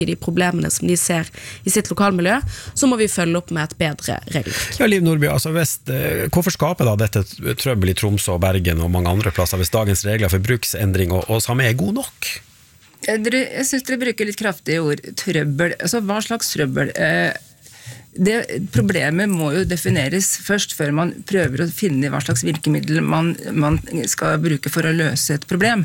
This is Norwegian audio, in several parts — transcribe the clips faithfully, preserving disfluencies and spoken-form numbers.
de problemene som de ser i sitt lokalmiljø, så må vi følge opp med et bedre regelverk. Ja, Liv Nordby, altså vest, hvorfor skaper da dette trøbbel i Tromsø og Bergen og mange andre plasser hvis dagens regler for bruksendring og, og samme er god nok? Jeg synes dere bruker litt kraftige ord. Trøbbel. Altså, hva slags trøbbel? Det problemet må jo defineres først før man prøver å finne hva slags virkemiddel man, man skal bruke for å løse et problem.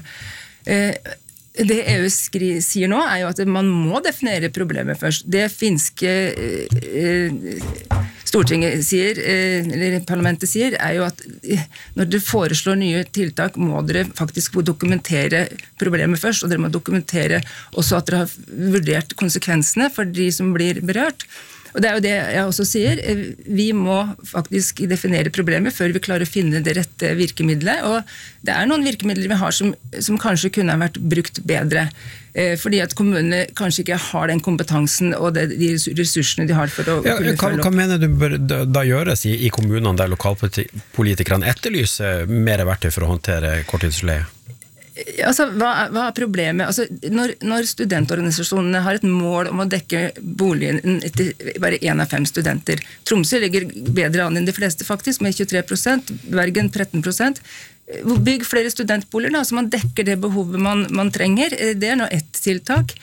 Det E U skri, sier nå er jo at man må definere problemet først. Det finske eh, Stortinget sier, eh, eller parlamentet sier, er jo at når dere foreslår nye tiltak, må dere faktisk dokumentere problemet først, og dere må dokumentere også at dere har vurdert konsekvensene for de som blir berørt. Og det er jo det jeg også sier, vi må faktisk definere problemet før vi klarer å finne det rette virkemidlet, og det er noen virkemidler vi har som, som kanskje kunne ha vært brukt bedre, fordi at kommunene kanskje ikke har den kompetansen og det, de ressursene de har for å ja, kunne hva, følge opp. Hva mener du bør da gjøres i, i kommunene der lokalpolitikerne etterlyser mer verktøy for å håndtere korttidsleie? Altså, hva, hva er problemet? Altså, når, når studentorganisasjonene har et mål om å dekke boligen til bare en av fem studenter, Tromsø ligger bedre an enn de fleste faktisk, med tjuetre prosent, Bergen tretten prosent, bygg flere studentboliger da, så man dekker det behovet man, man trenger, det er nå ett tiltak.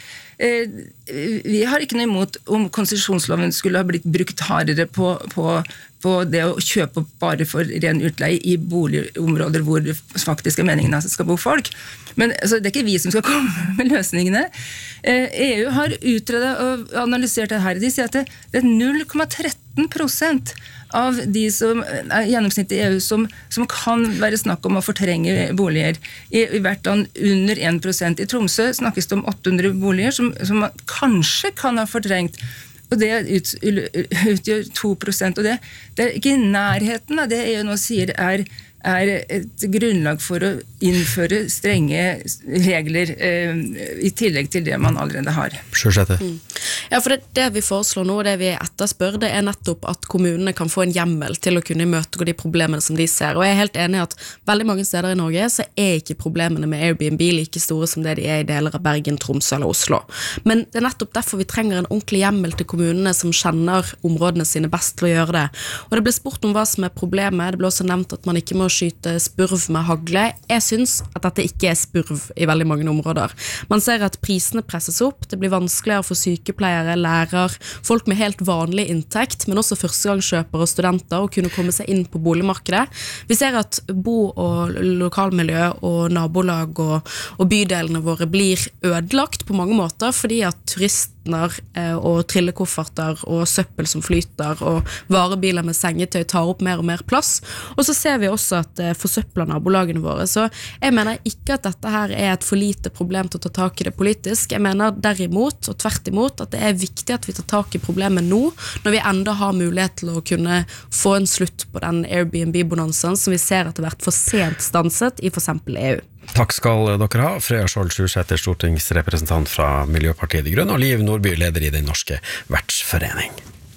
Vi har ikke noe imot om konsesjonsloven skulle ha blitt brukt hardere på, på, på det å kjøpe bare for ren utleie i boligområder hvor det faktisk er meningen at det skal bo folk. Men altså, det er ikke vi som skal komme med løsningene. E U har utredet og analysert det her. De sier at det, det er null komma tretten prosent av de som er gjennomsnittet i E U som, som kan være snakk om å fortrenge boliger. I, i hvert land under én prosent. I Tromsø snakkes det om åtte hundre boliger som, som man kanskje kan ha fortrengt. Og det ut, utgjør to prosent. Og det, det er ikke i nærheten av det E U nå sier er er et grunnlag for å innføre strenge regler eh, i tillegg til det man allerede har. Mm. Ja, for det, det vi foreslår nå, det vi etterspør, det er nettopp at kommunene kan få en hjemmel til å kunne imøtegå de problemene som de ser. Og jeg er helt enig i at veldig mange steder i Norge så er ikke problemene med Airbnb like store som det de er i deler av Bergen, Tromsø eller Oslo. Men det er nettopp derfor vi trenger en ordentlig hjemmel til kommunene som kjenner områdene sine best til å gjøre det. Og det ble spurt om hva som er problemet. Det ble også nevnt at man ikke må skyte spurv med hagle. Jeg synes at dette ikke er spurv i veldig mange områder. Man ser at prisene presses opp, det blir vanskeligere for sykepleiere, lærer, folk med helt vanlig inntekt, men også førstegangskjøpere og studenter å kunne komme seg inn på boligmarkedet. Vi ser at bo- og lokalmiljø og nabolag og, og bydelene våre blir ødelagt på mange måter, fordi at turistene og trillekofferter og søppel som flyter og varebiler med sengetøy tar opp mer og mer plass. Og så ser vi også at det forsøpler nabolagene våre. Så jeg mener ikke at dette her er et for lite problem til å ta tak i det politisk. Jeg mener derimot, og tvert imot, at det er viktig at vi tar tak i problemet nå, når vi enda har mulighet til å kunne få en slutt på den Airbnb-bonansen som vi ser at det har vært for sent stanset i for eksempel E U. Takk skal dere ha, Freya Skjold Sjursæter, stortingsrepresentant fra Miljøpartiet De Grønne, og Liv Nordby, leder i Den norske vertsforening.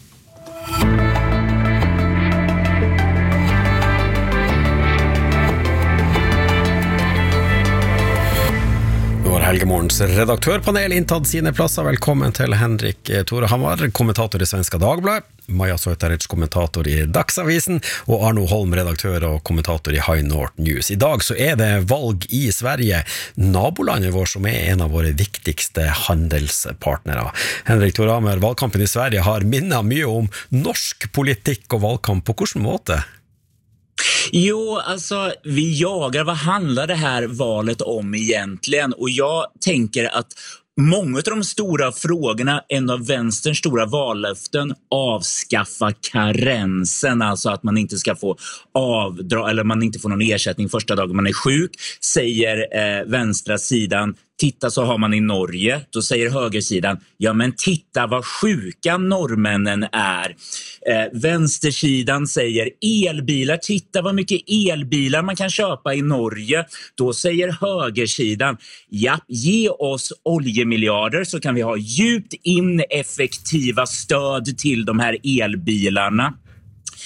Nå har Helgemorgens redaktørpanel inntatt sine plasser. Velkommen til Henrik Tore Hamar, kommentator i Svenska Dagbladet, Maja Soitaric, kommentator i Dagsavisen, og Arno Holm, redaktør og kommentator i High North News. I dag så er det valg i Sverige, nabolandet vår som er en av våre viktigste handelspartnere. Henrik Tore Hamar, valgkampen i Sverige har minnet mye om norsk politikk og valgkamp. På hvilken måte? Jo, alltså vi jagar, vad handlar det här valet om egentligen? Och jag tänker att många av de stora frågorna, en av vänsterns stora vallöften, avskaffa karensen, alltså att man inte ska få avdra eller man inte får någon ersättning första dagen man är sjuk, säger eh, vänstra sidan. Titta, så har man i Norge. Då säger högersidan, ja men titta vad sjuka norrmännen är. Eh, vänstersidan säger elbilar, titta vad mycket elbilar man kan köpa i Norge. Då säger högersidan, ja, ge oss oljemiljarder så kan vi ha djupt ineffektiva stöd till de här elbilarna.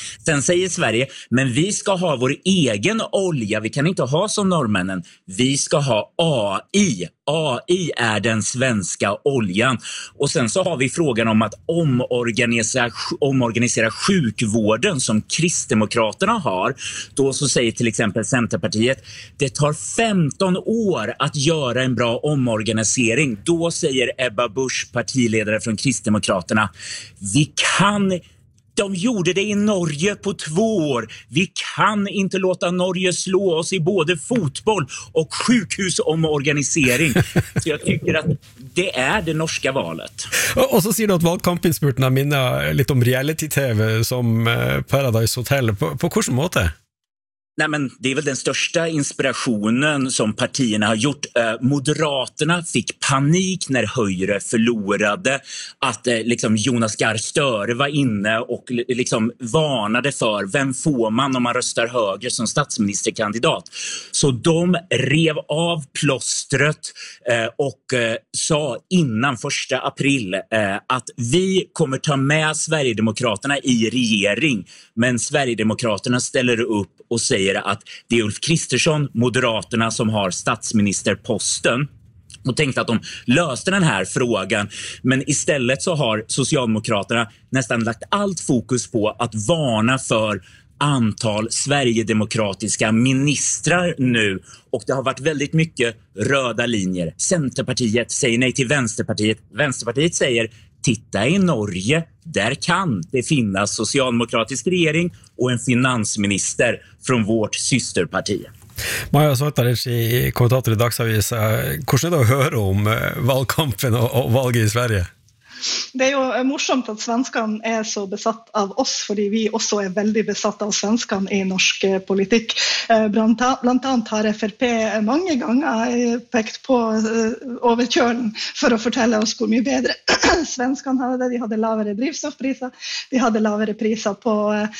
Sen säger Sverige, men vi ska ha vår egen olja, vi kan inte ha som norrmännen, vi ska ha A I. A I är den svenska oljan. Och sen så har vi frågan om att omorganisera, omorganisera sjukvården som Kristdemokraterna har. Då så säger till exempel Centerpartiet, det tar femton år att göra en bra omorganisering. Då säger Ebba Busch, partiledare från Kristdemokraterna, vi kan... De gjorde det i Norge på två år. Vi kan inte låta Norge slå oss i både fotboll och sjukhusomorganisering. Så jag tycker att det är det norska valet. Og så sier du at valgkampinnspurten har minnet litt om reality-tv som Paradise Hotel. På, på hvilken måte? Nej, men det är väl den största inspirationen som partierna har gjort. Eh, Moderaterna fick panik när Høyre förlorade. Att eh, liksom Jonas Gahr Støre var inne och liksom varnade för vem får man om man röstar höger som statsministerkandidat. Så de rev av plåstret eh, och eh, sa innan första april eh, att vi kommer ta med Sverigedemokraterna i regering. Men Sverigedemokraterna ställer upp och säger att det är Ulf Kristersson, Moderaterna, som har statsministerposten. Och tänkte att de löste den här frågan. Men istället så har Socialdemokraterna nästan lagt allt fokus på att varna för antal Sverigedemokratiska ministrar nu. Och det har varit väldigt mycket röda linjer. Centerpartiet säger nej till Vänsterpartiet. Vänsterpartiet säger titta i Norge, där kan det finnas socialdemokratisk regering och en finansminister från vårt systerparti. Maja Soitaric, kommentator i Dagsavisen. Hvordan er det å høre om valgkampen og valget i Sverige? Det er jo morsomt at svenskene er så besatt av oss, fordi vi også er veldig besatt av svenskene i norsk politikk. Blant annet har F R P mange ganger pekt på overkjølen for å fortelle oss hvor mye bedre svenskene hadde det. De hadde lavere drivstoffpriser, de hadde lavere priser på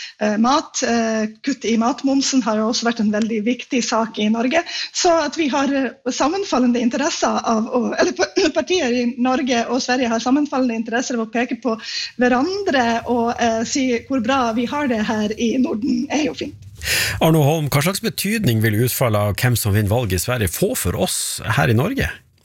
mat. Kutt i matmomsen har jo også vært en veldig viktig sak i Norge. Så at vi har sammenfallende interesser av, eller partier i Norge og Sverige har sammenfallende interesser av å peke på hverandre og eh, si hvor bra vi har det her i Norden, er jo fint. Arno Holm, hva slags betydning vil utfallet av hvem som vinner valget i Sverige få for oss her i Norge?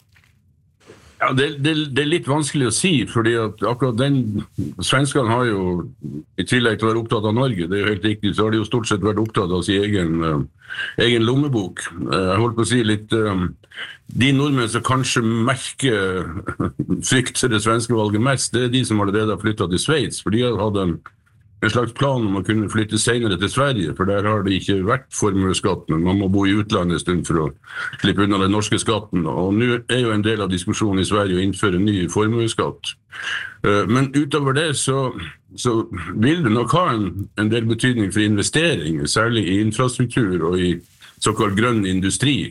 Ja, det, det, det er litt vanskelig å si, fordi at akkurat den svenskene har jo, i tillegg til å være opptatt av Norge, det er jo helt riktig, så har de jo stort sett vært opptatt av sin egen, uh, egen lommebok. Uh, jeg holdt på å si litt, um, de nordmenn som kanskje merker frykter det svenske valget mest, det er de som allerede har flyttet til Schweiz, for de har hatt en en slags plan om å kunne flytte senere til Sverige, for der har det ikke vært formueskatten. Man må bo i utlandet en stund for å slippe unna den norske skatten. Og nå er jo en del av diskusjonen i Sverige å innføre ny formueskatt. Men utover det så, så vil det nok ha en, en del betydning for investering, særlig i infrastruktur og i såkalt grønn industri.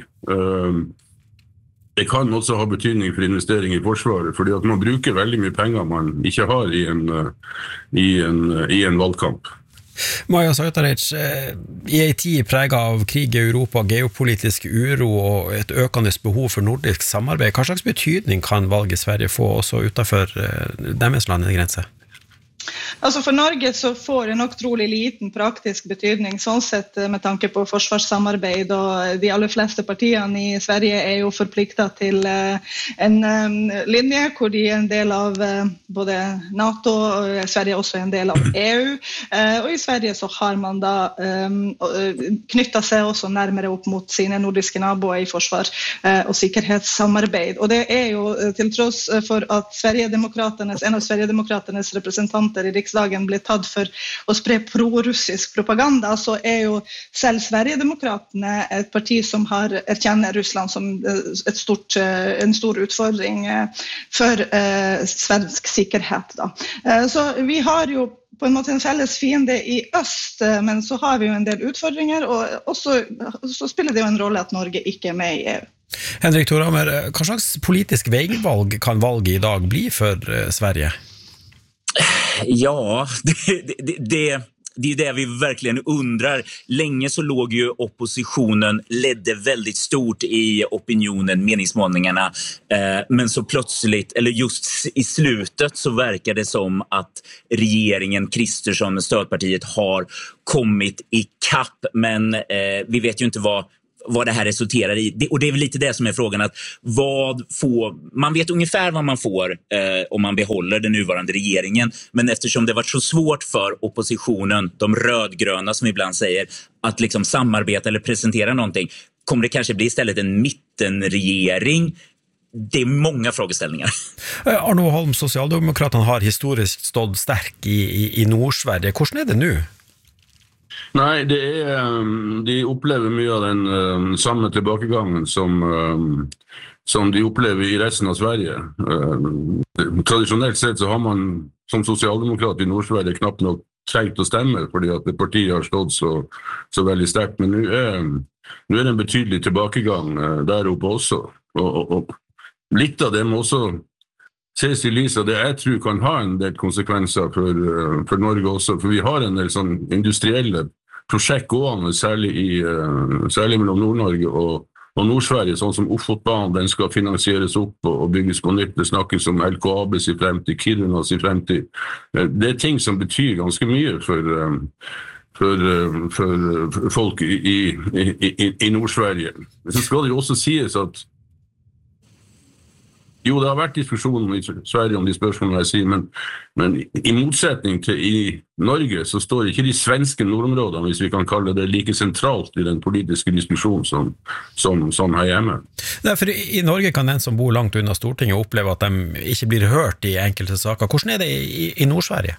Det kan også ha betydning for investering i forsvaret, fordi at man bruker veldig mye penger man ikke har i en, i en, i en valgkamp. Maja Soitaric, i en tid preget av krig i Europa, geopolitisk uro og et økende behov for nordisk samarbeid, hva slags betydning kan valget i Sverige få også utenfor deres landegrense? Altså for Norge så får det nok trolig liten praktisk betydning sånn sett med tanke på forsvarssamarbeid, og de aller fleste partiene i Sverige er jo forpliktet til en linje hvor de er en del av både NATO, og Sverige er også en del av E U, og i Sverige så har man da knyttet seg også nærmere opp mot sine nordiske naboer i forsvar og sikkerhetssamarbeid, og det er jo til tross for at Sverigedemokraternes, en av Sverigedemokraternes representanter i riksdagen ble tatt for å spre pro-russisk propaganda, så er jo selv Sverigedemokraterne et parti som har erkjenner Russland som et stort, en stor utfordring for uh, svensk sikkerhet. Da. Uh, så vi har jo på en måte en felles fiende i øst, men så har vi jo en del utfordringer, og også, så spiller det jo en rolle at Norge ikke er med i E U. Henrik Thorhammer, hva slags politisk veivalg kan valget i dag bli for uh, Sverige? Ja, det, det, det, det är ju det vi verkligen undrar. Länge så låg ju oppositionen, ledde väldigt stort i opinionen, meningsmålningarna. Eh, men så plötsligt, eller just i slutet så verkar det som att regeringen, Kristersson, stödpartiet har kommit i kapp. Men eh, vi vet ju inte vad vad det här resulterar i. Det, och det är väl lite det som är frågan, att vad får, man vet ungefär vad man får eh, om man behåller den nuvarande regeringen, men eftersom det varit så svårt för oppositionen, de rödgröna som ibland säger, att liksom samarbeta eller presentera någonting, kommer det kanske bli istället en mittenregering? Det är många frågeställningar. Arno Holm, Socialdemokraterna har historiskt stått stark i, i, i Nord-Sverige. Hvordan er det nu? Nei, det er, de opplever mye av den uh, samme tilbakegangen som, uh, som de opplever i resten av Sverige. Uh, tradisjonelt sett så har man som sosialdemokrat i Nord-Sverige knapt nok trengt å stemme, fordi at det partiet har stått så, så veldig sterkt. Men nå er, nå er det en betydelig tilbakegang uh, der oppe også. Og, og, og litt av det må også ses i lys av det jeg tror kan ha en del konsekvenser for, uh, for Norge også, for vi har en del sånn industrielle prosjekt gående, særlig, i, uh, særlig mellom Nord-Norge og, og Nord-Sverige, sånn som Ofotbanen, den skal finansieres opp og, og bygges på nytt. Det snakkes om L K A B i fremtid, Kirunas i fremtid. Uh, det er ting som betyr ganske mye for, um, for, uh, for, for folk i, i, i, i Nord-Sverige. Så skal det jo også sies at jo, det har vært diskusjoner i Sverige om de spørsmålene jeg sier, men, men i motsetning til i Norge så står ikke de svenske nordområdene, hvis vi kan kalle det, like sentralt i den politiske diskusjonen som, som, som her hjemme. Derfor i Norge kan den som bor langt unna Stortinget oppleve at de ikke blir hørt i enkelte saker. Hvordan er det i, i Nord-Sverige?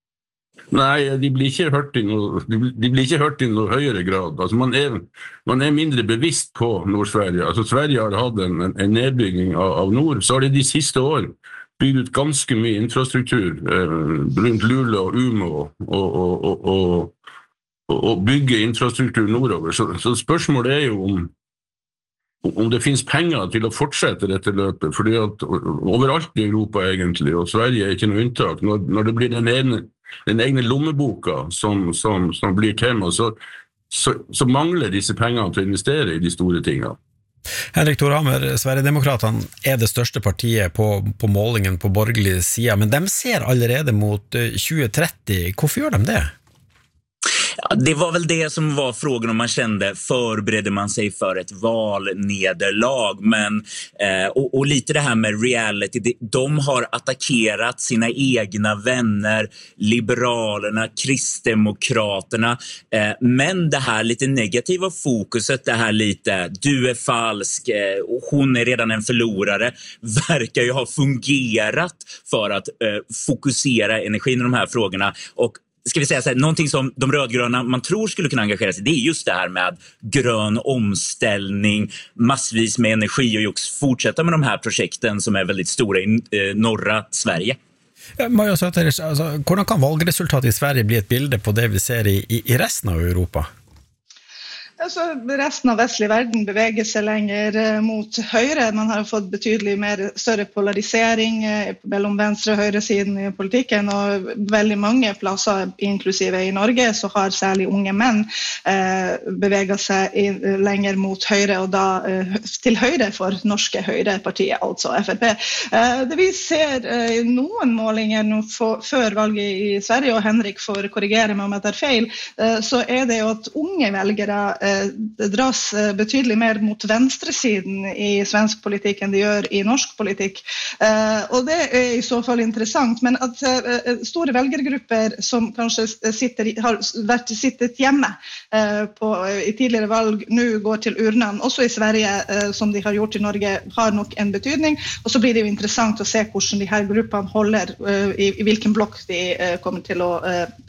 Nei, de blir ikke hørt i noe, de blir ikke hørt i noe høyere grad. Altså, man er, man er mindre bevisst på Nord-Sverige. Altså, Sverige har hatt en, en nedbygging av, av nord, så har de de siste år bygd ut ganske mye infrastruktur eh, rundt Luleå og Umeå og, og, og, og, og bygge infrastruktur nordover. Så, så spørsmålet er jo om om det finns penger til å fortsette dette løpet, fordi at overalt i Europa egentlig, og Sverige er ikke noe unntak, når, når det blir den ene, den egne lommeboka som, som, som blir tema, så, så, så mangler disse pengene til å investere i de store tingene. Henrik Thorhammer, Sverigedemokraterna er det største partiet på, på målingen på borgerlig side, men de ser allerede mot tjue tretti. Hvorfor gjør de det? Ja, det var väl det som var frågan, om man kände förberedde man sig för ett valnederlag, men eh, och, och lite det här med reality, de, de har attackerat sina egna vänner, liberalerna, kristdemokraterna, eh, men det här lite negativa fokuset, det här lite du är falsk, eh, och hon är redan en förlorare, verkar ju ha fungerat för att eh, fokusera energin i de här frågorna. Och ska vi säga så här, någonting som de rödgröna man tror skulle kunna engagera sig, det är just det här med grön omställning, massvis med energi och just fortsätta med de här projekten som är väldigt stora i eh, norra Sverige. Ja, Maja Søterich, altså, hvordan kan valgresultatet i Sverige bli et bilde på det vi ser i, i, i resten av Europa? Altså, resten av vestlig verden beveger seg lenger eh, mot høyre. Man har fått betydelig mer større polarisering eh, mellom venstre- og høyresiden i politikken, og veldig mange plasser, inklusive i Norge, så har særlig unge menn eh, beveget seg i, lenger mot høyre, og da eh, til høyre for norske høyrepartiet, altså F R P. Eh, det vi ser eh, noen målinger nå for, før valget i Sverige, og Henrik får korrigere meg om jeg tar feil, eh, så er det jo at unge velgere det dras betydelig mer mot venstresiden i svensk politikk enn de gjør i norsk politikk. Og det er i så fall interessant, men at store velgergrupper som kanskje sitter, har vært sittet hjemme på, i tidligere valg, nå går til urnene, også i Sverige, som de har gjort i Norge, har nok en betydning, og så blir det jo interessant å se hvordan de her gruppene holder, i, i hvilken blokk de kommer til å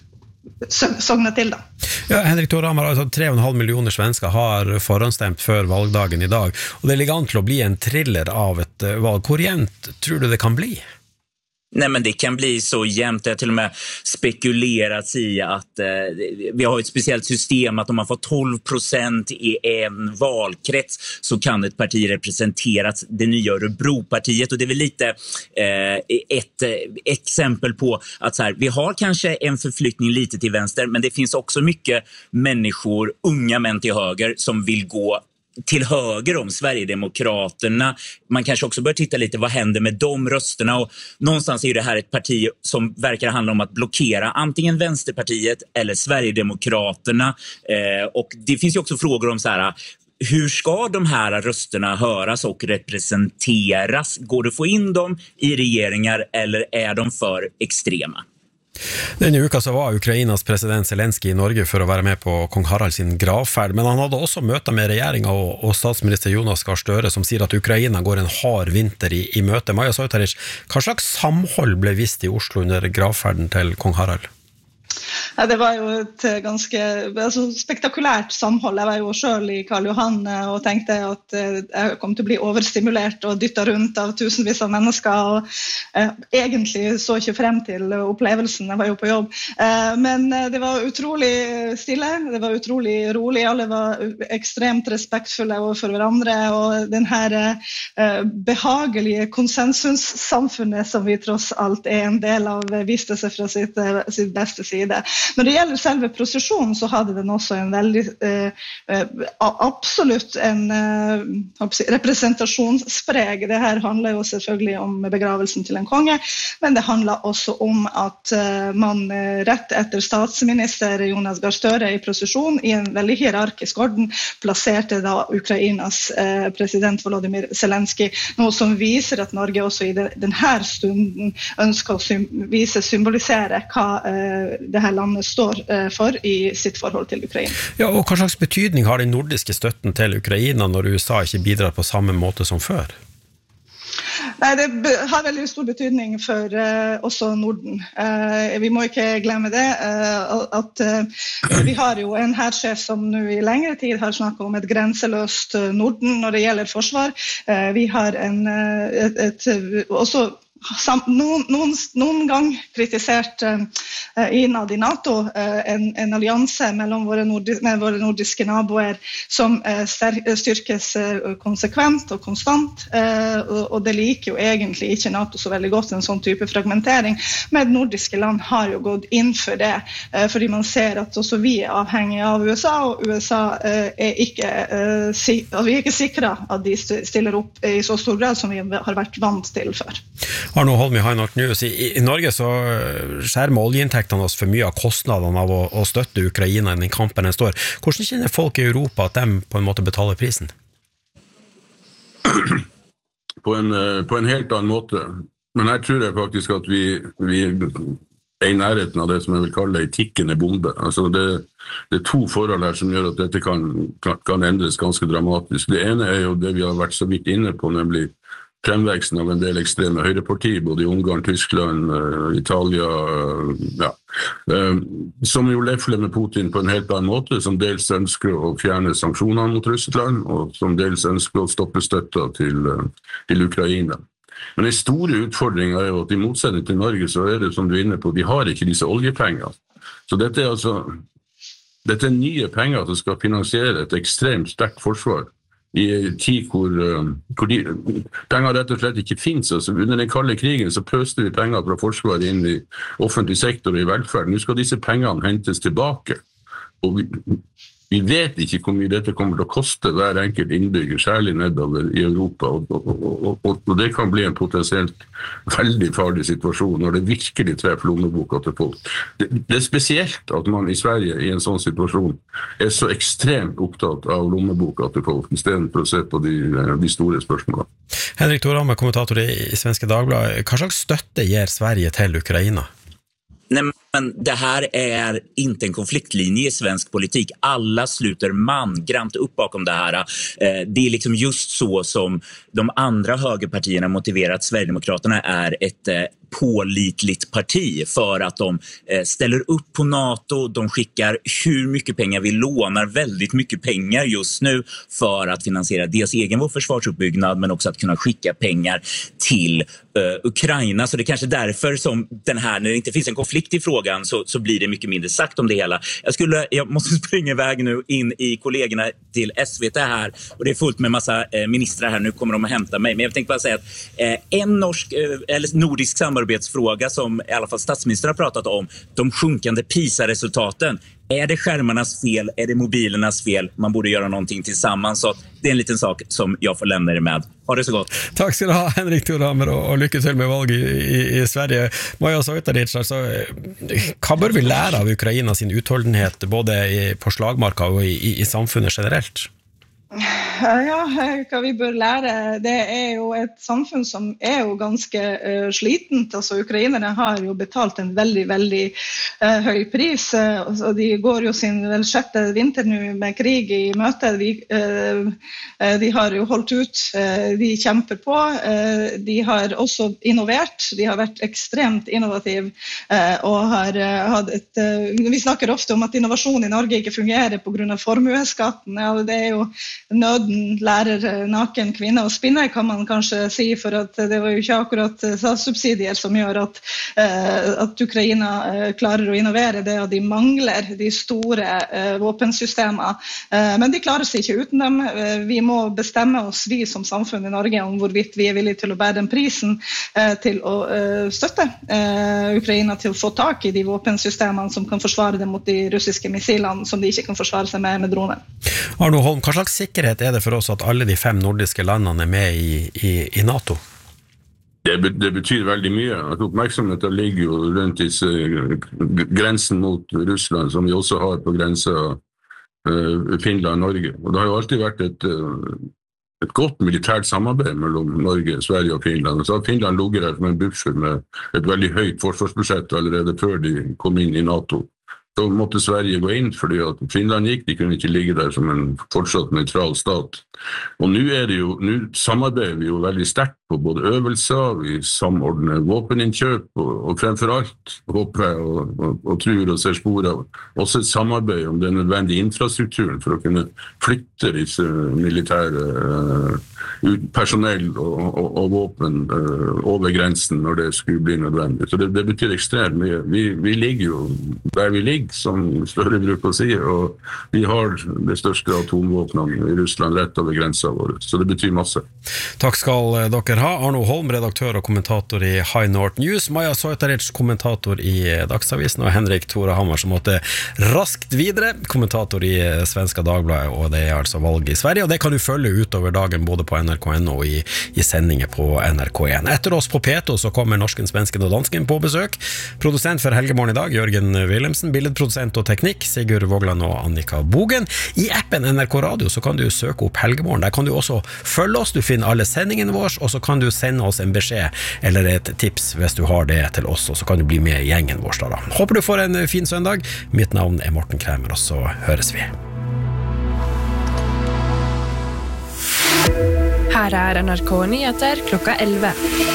sogna til da. Ja, Henrik Thorhammer, altså tre komma fem millioner svensker har forhåndsstemt før valgdagen i dag, og det ligger an til å bli en thriller av et valg. Hvor jevnt tror du det kan bli? Nej, men det kan bli så jämnt. Det har till och med spekulerats i att eh, vi har ett speciellt system att om man får tolv procent i en valkrets så kan ett parti representeras, det nya Örebropartiet. Och det är väl lite eh, ett eh, exempel på att så här, vi har kanske en förflyttning lite till vänster, men det finns också mycket människor, unga män till höger, som vill gå till höger om Sverigedemokraterna. Man kanske också bör titta lite vad händer med de rösterna, och någonstans är det här ett parti som verkar handla om att blockera antingen Vänsterpartiet eller Sverigedemokraterna. Eh, och det finns ju också frågor om så här, hur ska de här rösterna höras och representeras? Går det att få in dem i regeringar eller är de för extrema? Denne uka så var Ukrainas president Zelensky i Norge for å være med på kong Harald sin gravferd, men han hadde også møter med regjeringen og, og statsminister Jonas Gahr Støre, som sier at Ukraina går en hard vinter i, i møte. Maja Soitaric, hva slags samhold ble vist i Oslo under gravferden til kong Harald? Ja, det var jo et ganske altså, spektakulært samhold. Jeg var jo selv i Karl Johan og tenkte at jeg kom til å bli overstimulert og dyttet rundt av tusenvis av mennesker, og eh, egentlig så ikke frem til opplevelsen. Jeg var jo på jobb. Eh, men det var utrolig stille, det var utrolig rolig, alle var ekstremt respektfulle overfor hverandre, og den her eh, behagelige konsensussamfunnet som vi tross alt er en del av, viste seg fra sitt, sitt beste side. Når det gjelder selve prosesjonen, så hadde den også en veldig eh, absolutt en eh, representasjonspreg. Det her handler jo selvfølgelig om begravelsen til en konge, men det handler også om at eh, man rett etter statsminister Jonas Gahr Støre i prosesjon i en veldig hierarkisk orden plasserte da Ukrainas eh, president Volodymyr Zelensky, noe som viser at Norge også i denne stunden ønsker å sym- vise, symbolisere hva eh, det her landet står for i sitt forhold til Ukraina. Ja, og hva slags betydning har den nordiske støtten til Ukraina når U S A ikke bidrar på samme måte som før? Nei, det har veldig stor betydning for uh, også Norden. Uh, vi må ikke glemme det, uh, at uh, vi har jo en hærsjef som nå i lengre tid har snakket om et grenseløst Norden når det gjelder forsvar. Uh, vi har en, uh, et, et, også Sam, noen, noen, noen gang kritisert uh, innad i NATO uh, en, en allianse mellom våre, nordi, med våre nordiske naboer som uh, ster, styrkes uh, konsekvent og konstant, uh, og, og det liker jo egentlig ikke NATO så veldig godt, en sånn type fragmentering, men nordiske land har jo gått inn for det, uh, fordi man ser at også vi er avhengige av U S A, og U S A uh, er ikke, uh, si, vi er ikke sikret at de stiller opp i så stor grad som vi har vært vant til før. Arno Holm i High North News. I, I Norge så skjermer oljeinntektene oss for mye av kostnadene av å, å støtte Ukraina i den kampen den står. Hvordan kjenner folk i Europa at de på en måte betaler prisen? På en, på en helt annen måte. Men her tror jeg faktisk at vi, vi er i nærheten av det som jeg vil kalle en tikkende bombe. Altså det, det er to forhold her som gjør at dette kan, kan, kan endres ganske dramatisk. Det ene er jo det vi har vært så vidt inne på, nemlig fremveksten av en del ekstreme høyrepartier, både i Ungarn, Tyskland, Italia, ja, som jo lefler med Putin på en helt annen måte, som dels ønsker å fjerne sanksjonene mot Russland, og som dels ønsker å stoppe støtta til, til Ukraina. Men den store utfordringen er jo at i motsetning til Norge, så er det som du er inne på, de har ikke disse oljepengene. Så dette er altså, dette er nye penger som skal finansiere et ekstremt sterkt forsvar, i en tid hvor, hvor de, penger rett og slett ikke finnes. Altså, under den kalde krigen så pøste vi penger fra forsvaret inn i offentlig sektor og i velferd. Nå skal disse pengene hentes tilbake. Og vi, vi vet ikke hvor mye dette kommer til å koste hver enkelt innbygger, særlig nedover i Europa. Og, og, og, og, og det kan bli en potensielt veldig farlig situasjon når det virkelig treffer lommeboka til folk. Det, det er spesielt at man i Sverige i en sånn situasjon er så ekstremt opptatt av lommeboka til folk, i stedet for å se på de, de store spørsmålene. Henrik Thorhammer, kommentator i, i Svenska Dagbladet. Hva slags støtte ger Sverige til Ukraina? Nej, men det här är inte en konfliktlinje i svensk politik. Alla sluter mangrant upp bakom det här. Det är liksom just så som de andra högerpartierna motiverar att Sverigedemokraterna är ett pålitligt parti för att de eh, ställer upp på NATO, de skickar hur mycket pengar vi lånar, väldigt mycket pengar just nu för att finansiera dels egen vår försvarsuppbyggnad men också att kunna skicka pengar till eh, Ukraina. Så det är kanske därför som den här, när det inte finns en konflikt i frågan så, så blir det mycket mindre sagt om det hela. Jag, skulle, jag måste springa iväg nu in i kollegorna till S V T här och det är fullt med massa eh, ministrar här, nu kommer de att hämta mig. Men jag tänkte bara säga att eh, en norsk eh, eller nordisk samarbetsfråga som i alla fall statsministern har pratat om, de sjunkande PISA-resultaten. Är det skärmarnas fel? Är det mobilernas fel? Man borde göra någonting tillsammans. Så det är en liten sak som jag får lämna er med. Ha det så gott. Takk skal du ha, Henrik Thorhammer, og, og lykke til med valg i, i, i Sverige. Maja Soitaric, altså, hva bør vi lære av Ukraina sin utholdenhet både i, på slagmarka og i, i, i samfunnet generelt? Ja, hva vi bør lære, det er jo et samfunn som er jo ganske uh, slitent. Altså, ukrainerne har jo betalt en veldig, veldig uh, høy pris, uh, og de går jo sin vel sjette vinter nå med krig i møte. De, uh, uh, de har jo holdt ut, uh, de kjemper på, uh, de har også innovert, de har vært ekstremt innovative, uh, og har uh, hatt et, uh, vi snakker ofte om at innovasjon i Norge ikke fungerer på grunn av formueskatten. Ja, det er jo nøden lærer naken kvinne å spinne, kan man kanskje si, for at det var jo ikke akkurat statssubsidier som gjør at, at Ukraina klarer å innovere. Det at de mangler de store våpensystemer, men de klarer seg ikke uten dem. Vi må bestemme oss, vi som samfunn i Norge, om hvorvidt vi er villige til å bære den prisen til å støtte Ukraina til å få tak i de våpensystemene som kan forsvare dem mot de russiske missilene som de ikke kan forsvare seg med med droner. Arno Holm, hva slags sikkerhet er det for oss at alle de fem nordiske landene er med i, i, i NATO? Det, det betyr veldig mye. At oppmerksomheten ligger jo rundt disse grensen mot Russland, som vi også har på grensen uh, Finland-Norge. Og det har jo alltid vært et, uh, et godt militært samarbeid mellom Norge, Sverige og Finland. Og så har Finland ligget her som en buffer med et veldig høyt forsvarsbudsjett allerede før de kom inn i NATO. Så måtte Sverige gå inn, fordi at Finland gikk, de kunne ikke ligge der som en fortsatt neutral stat. Og nå er det jo, nå samarbeider vi jo veldig sterkt på både øvelser, vi samordner våpeninnkjøp, og, og fremfor alt håper jeg og, og, og tror og ser spor av også et samarbeid om den nødvendige infrastrukturen for å kunne flytte disse militære uh, personell og, og, og våpen uh, over grensen når det skulle bli nødvendig. Så det, det betyr ekstremt mye. Vi, vi ligger jo der vi ligger, som Støre bruker å si, og vi har det største atomvåpnene i Russland rett over grensen vår, så det betyr masse. Takk skal dere ha. Arno Holm, redaktør og kommentator i High North News, Maja Soitaric, kommentator i Dagsavisen, og Henrik Thorhammer, som måtte raskt videre, kommentator i Svenska Dagbladet, og det er altså valg i Sverige, og det kan du følge utover dagen både på N R K N og i, i sendinger på N R K en. Etter oss på P to så kommer norsken, svensken og dansken på besøk. Produsent for Helgemorgen i dag, Jørgen Wilhelmsen, billedprodusent og teknikk, Sigurd Vågland og Annika Bogen. I appen N R K Radio så kan du søke opp Helgemorgen. Der kan du også følge oss, du finner alle sendingene våre, og så kan du sende oss en beskjed eller et tips hvis du har det til oss, og så kan du bli med i gjengen vår da. Håper du får en fin søndag. Mitt navn er Morten Kremer, og så høres vi. Her er N R K Nyheter klokka elleve.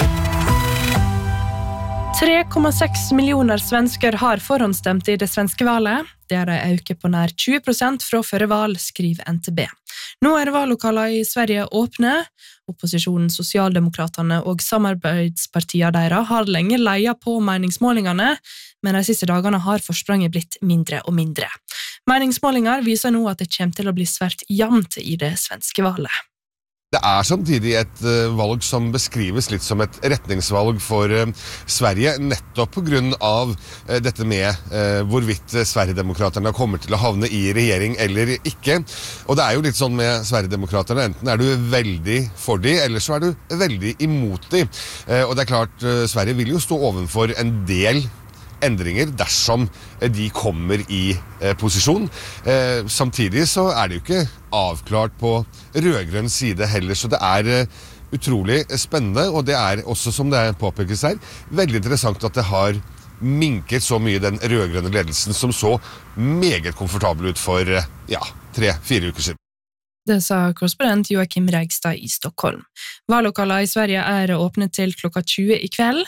tre komma seks millioner svensker har forhåndsstemt i det svenske valet. Det er en øke på nær tjue prosent fra førre val, skriver N T B. Nå er valglokaler i Sverige åpne. Opposisjonen, Sosialdemokraterne og samarbeidspartiene deres har lenge leiet på meningsmålingene, men de siste dagene har forspranget blitt mindre og mindre. Meningsmålinger viser nå at det kommer til å bli svært jevnt i det svenske valet. Det er samtidig et uh, valg som beskrives litt som et retningsvalg for uh, Sverige, nettopp på grunn av uh, dette med uh, hvorvidt uh, Sverigedemokraterne kommer til å havne i regjering eller ikke. Og det er jo litt sånn med Sverigedemokraterne, enten er du veldig for de, eller så er du veldig imot de. Uh, og det er klart, uh, Sverige vil jo stå ovenfor en del endringer dersom de kommer i eh, posisjon. Eh, samtidig så er det jo ikke avklart på rødgrønn side heller, så det er eh, utrolig spennende, og det er også, som det påpekes her, veldig interessant at det har minket så mye den rødgrønne ledelsen som så meget komfortabel ut for eh, ja, tre-fire uker siden. Det sa korrespondent Joakim Rägstad i Stockholm. Vallokaler i Sverige er åpnet til klokka tjue i kveld,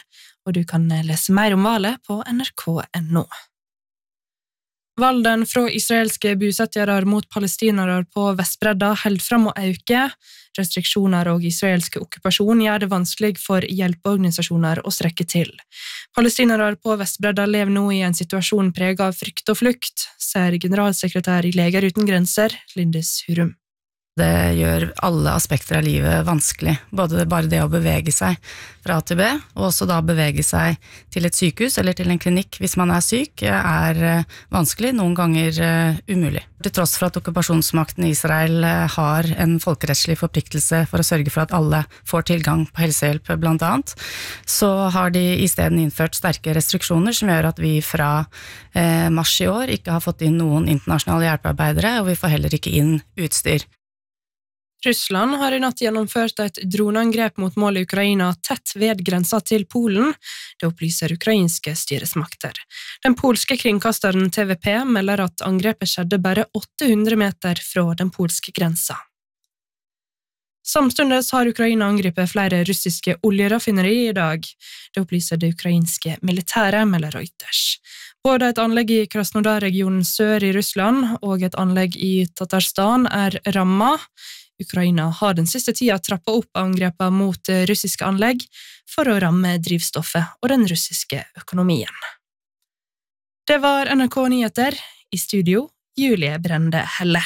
og du kan lese mer om valget på N R K punktum N O. Valden fra israelske bosettere mot palestinere på Vestbredda held fram å øke. Restriksjoner og israelske okkupasjon gjør det vanskelig for hjelpeorganisasjoner å strekke til. Palestinere på Vestbredda lever nå i en situasjon preget av frykt og flukt, sier generalsekretær i Leger uten grenser, Lindis Hurum. Det gjør alle aspekter av livet vanskelig, både bare det å bevege seg fra A til B, og også da bevege seg til et sykehus eller til en klinikk hvis man er syk, er vanskelig, noen ganger umulig. Til tross for at okkupasjonsmakten i Israel har en folkerettslig forpliktelse for å sørge for at alle får tilgang på helsehjelp blant annet, så har de i stedet innført sterke restriksjoner som gjør at vi fra eh, mars i år ikke har fått inn noen internasjonale hjelpearbeidere, og vi får heller ikke inn utstyr. Russland har i natt gjennomført et droneangrep mot mål i Ukraina tett ved grensa til Polen, det opplyser ukrainske styresmakter. Den polske kringkasteren T V P melder at angrepet skjedde bare åtte hundre meter fra den polske grensa. Samstundes har Ukraina angrepet flere russiske oljeraffineri i dag, det opplyser det ukrainske militære, melder Reuters. Både et anlegg i Krasnodar-regionen sør i Russland og et anlegg i Tatarstan er rammet. Ukraina har den siste tida trappet opp angrepet mot russiske anlegg for å ramme drivstoffet og den russiske økonomien. Det var N R K Nyheter, i studio Julie Brende Helle.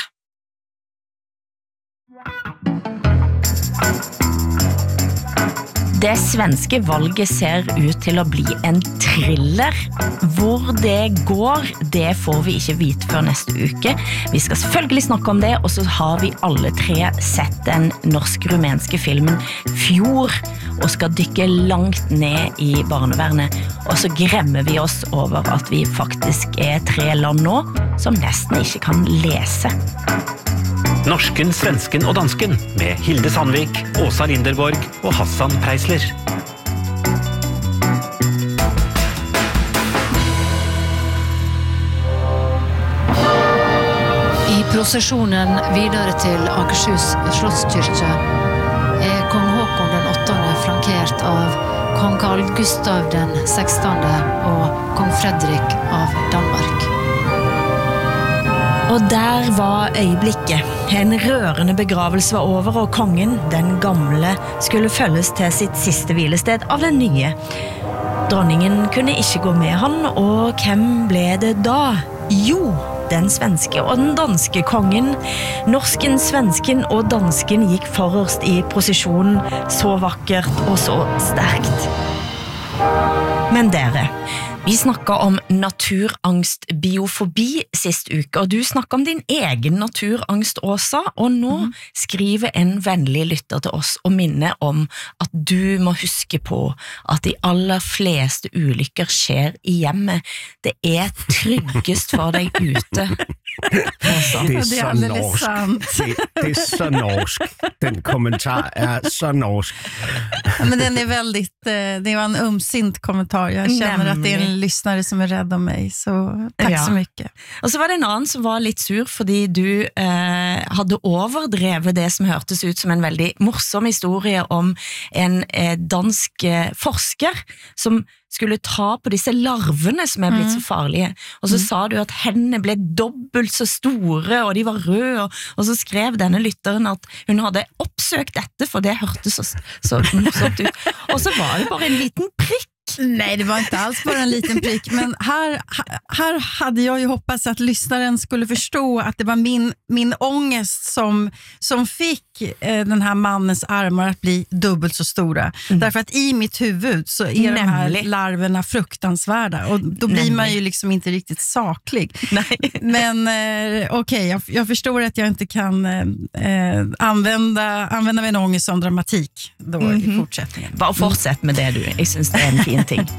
Det svenske valget ser ut til å bli en thriller. Hvor det går, det får vi ikke vite før neste uke. Vi skal selvfølgelig snakke om det, og så har vi alle tre sett den norsk-rumenske filmen Fjord, og skal dykke langt ned i barnevernet. Og så gremmer vi oss over at vi faktisk er tre land nå, som nesten ikke kan lese. Norsken, svensken og dansken med Hilde Sandvik, Åsa Linderborg og Hassan Preisler. I prosesjonen videre til Akershus Slottskirke er kong Håkon den åttende flankert av kong Carl Gustav den sekstende og kong Fredrik av Danmark. Og der var øyeblikket. En rørende begravelse var over, og kongen, den gamle, skulle følges til sitt siste hvilested av den nye. Dronningen kunne ikke gå med han, og hvem ble det da? Jo, den svenske og den danske kongen. Norsken, svensken og dansken gikk forrest i prosesjonen, så vakkert og så sterkt. Men dere, vi snakket om naturangst, biofobi sist uke, og du snakket om din egen naturangst, Åsa, og nå mm. skriver en vennlig lytter til oss og minner om at du må huske på at de aller fleste ulykker skjer i hjemmet. Det er tryggest for deg ute. Åsa. Det er så norsk. Det, det er så norsk. Den kommentar er så norsk. Men den är väldigt, det var en ömsint kommentar. Jag känner Nämligen. Att det är en lyssnare som är rädd om mig, så tack ja. Så mycket. Och så var det en annan som var lite sur fordi du eh, hade overdrevet det som hørtes ut som en väldigt morsom historie om en eh, dansk eh, forsker som skulle ta på disse larvene som er blitt så farlige. Og så mm. sa du at hendene ble dobbelt så store, og de var røde, og, og så skrev denne lytteren at hun hadde oppsøkt dette, for det hørtes så, så morsomt ut. Og så var det bare en liten prikk. Nej, det var inte alls bara en liten prick, men här, här hade jag ju hoppats att lyssnaren skulle förstå att det var min, min ångest som, som fick eh, den här mannens armar att bli dubbelt så stora. Mm. Därför att i mitt huvud så är Nämlig. De här larverna fruktansvärda, och då blir Nämlig. Man ju liksom inte riktigt saklig. Nej. Men eh, okej, okay, jag, jag förstår att jag inte kan eh, använda, använda min ångest som dramatik då mm-hmm. i fortsättningen. Bara fortsätt med det du, jag syns det är en fin ting.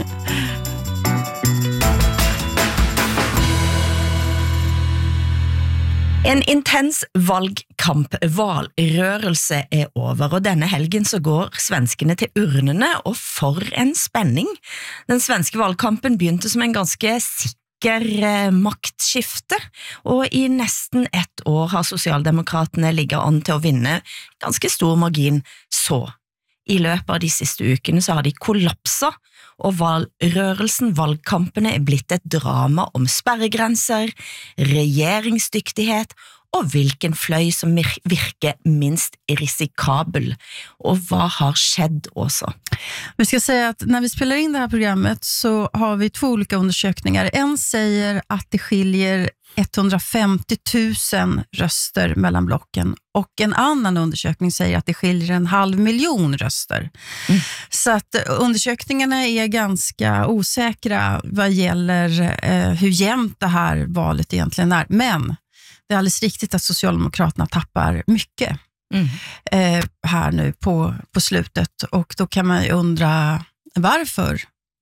En intens valgkamp, valrørelse er over, og denne helgen så går svenskene til urnene, og for en spenning. Den svenske valgkampen begynte som en ganske sikker maktskifte, og i nesten ett år har Socialdemokratene ligget an til å vinne ganske stor margin. Så, i løpet av de siste ukene så har de kollapset, og valgrørelsen, valgkampene er blitt et drama om sperregrenser, regjeringsdyktighet og hvilken fløy som virker minst risikabel. Och vad har skett också? Vi ska säga att när vi spelar in det här programmet så har vi två olika undersökningar. En säger att det skiljer etthundrafemtio tusen röster mellan blocken och en annan undersökning säger att det skiljer en halv miljon röster. Mm. Så att undersökningarna är ganska osäkra vad gäller eh, hur jämnt det här valet egentligen är. Men det är alldeles riktigt att Socialdemokraterna tappar mycket mm. eh, här nu på, på slutet. Och då kan man ju undra varför.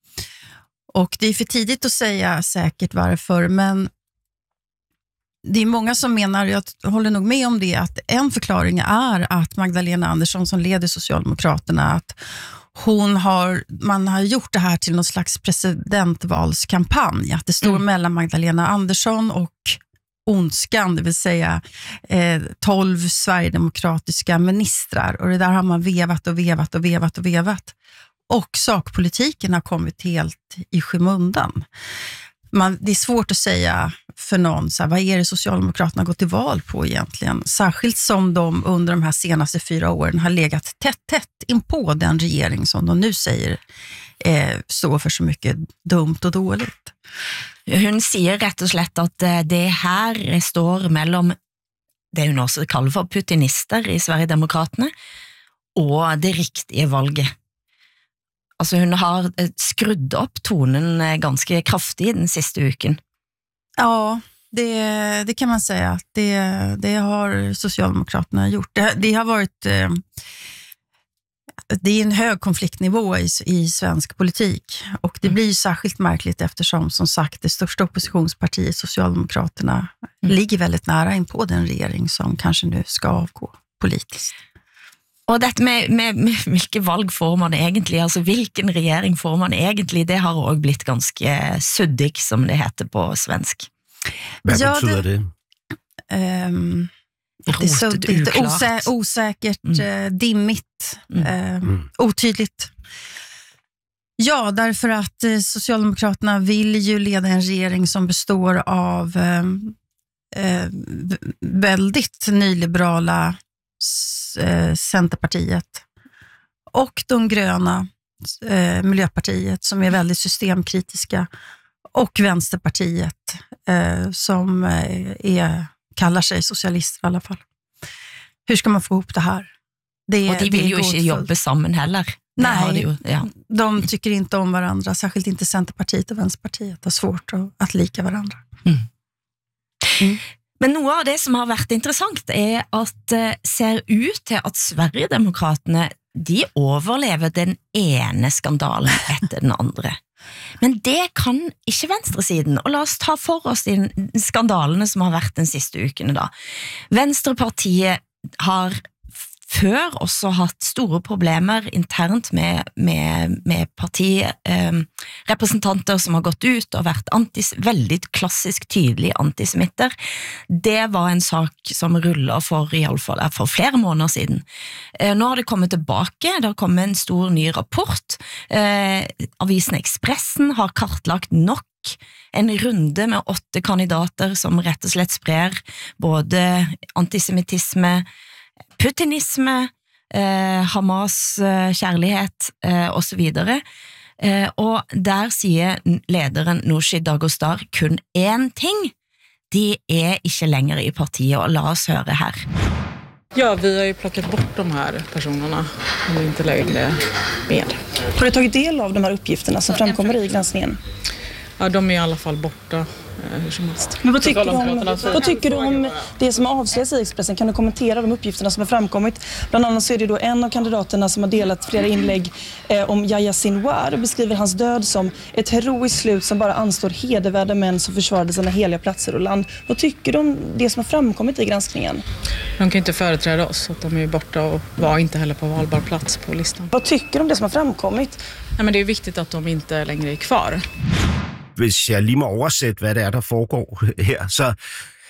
Och det är för tidigt att säga säkert varför, men det är många som menar, jag håller nog med om det, att en förklaring är att Magdalena Andersson som leder Socialdemokraterna, att hon har, man har gjort det här till någon slags presidentvalskampanj. Att det står mm. mellan Magdalena Andersson och ondskan, det vill säga eh, tolv sverigedemokratiska ministrar. Och det där har man vevat och vevat och vevat och vevat. Och sakpolitiken har kommit helt i skymundan. Man, det är svårt att säga för någon, så här, vad är det Socialdemokraterna gått till val på egentligen? Särskilt som de under de här senaste fyra åren har legat tätt, tätt in på den regering som de nu säger eh, står för så mycket dumt och dåligt. Hun sier rett og slett at det her står mellom det hun også kaller for putinister i Sverigedemokraterne og det riktige valget. Altså hun har skrudd opp tonen ganske kraftig den siste uken. Ja, det, det kan man säga. Det, det har Socialdemokraterna gjort. Det, det har varit... Eh, det är en hög konfliktnivå i, i svensk politik. Och det blir ju särskilt märkligt eftersom, som sagt, det största oppositionspartiet, Socialdemokraterna, mm. ligger väldigt nära in på den regering som kanske nu ska avgå politiskt. Og dette med, med, med hvilke valg får man egentlig, altså hvilken regjering får man egentlig, det har også blitt ganske suddig, som det heter på svensk. Hvad ja, betyder det? det um, det är så det är osä, osäkert, mm. dimmigt, mm. Eh, mm. otydligt. Ja, därför att eh, Socialdemokraterna vill ju leda en regering som består av eh, eh, väldigt nyliberala eh, Centerpartiet och de gröna eh, Miljöpartiet som är väldigt systemkritiska och Vänsterpartiet eh, som eh, är kallar sig socialister i alla fall. Hur ska man få ihop det här? Det, och de vill ju inte jobba samman heller. Nej, de, ju, ja. de tycker inte om varandra, särskilt inte Centerpartiet och Vänsterpartiet. Det är svårt att, att lika varandra. Mm. Mm. Men noe av det som har vært interessant er at det ser ut til at Sverigedemokraterne, de overlever den ene skandalen etter den andre. Men det kan ikke venstresiden, og la oss ta for oss de skandalene som har vært den siste ukene da. Venstrepartiet har før også hatt store problemer internt med, med, med partirepresentanter eh, som har gått ut og vært antis, veldig klassisk tydelig antisemitter. Det var en sak som rullet for, i alle fall, for flere måneder siden. Eh, nå har det kommet tilbake, det har kommet en stor ny rapport. Eh, avisen Expressen har kartlagt nok en runde med åtte kandidater som rett og slett sprer både antisemitisme, putinisme, eh, Hamas eh, kjærlighet eh, og så videre. Eh, og der sier lederen Nooshi Dadgostar kun én ting. De er ikke lenger i partiet, og la oss høre her. Ja, vi har ju plockat bort de här personerna och inte längre med. Har du tagit del av de här uppgifterna som framkommer i granskningen? Ja, de är i alla fall borta. Hur som helst. Men vad tycker, du om, vad tycker du om det som avslöjas i Expressen? Kan du kommentera de uppgifterna som har framkommit? Bland annat så är det då en av kandidaterna som har delat flera inlägg eh, om Yahya Sinwar och beskriver hans död som ett heroiskt slut som bara anstår hedervärda män som försvarade sina heliga platser och land. Vad tycker du om det som har framkommit i granskningen? De kan inte företräda oss, att de är borta och var inte heller på valbar plats på listan. Vad tycker du om det som har framkommit? Nej, men det är viktigt att de inte längre är kvar. Hvis jeg lige må oversætte, hvad det er, der foregår her, så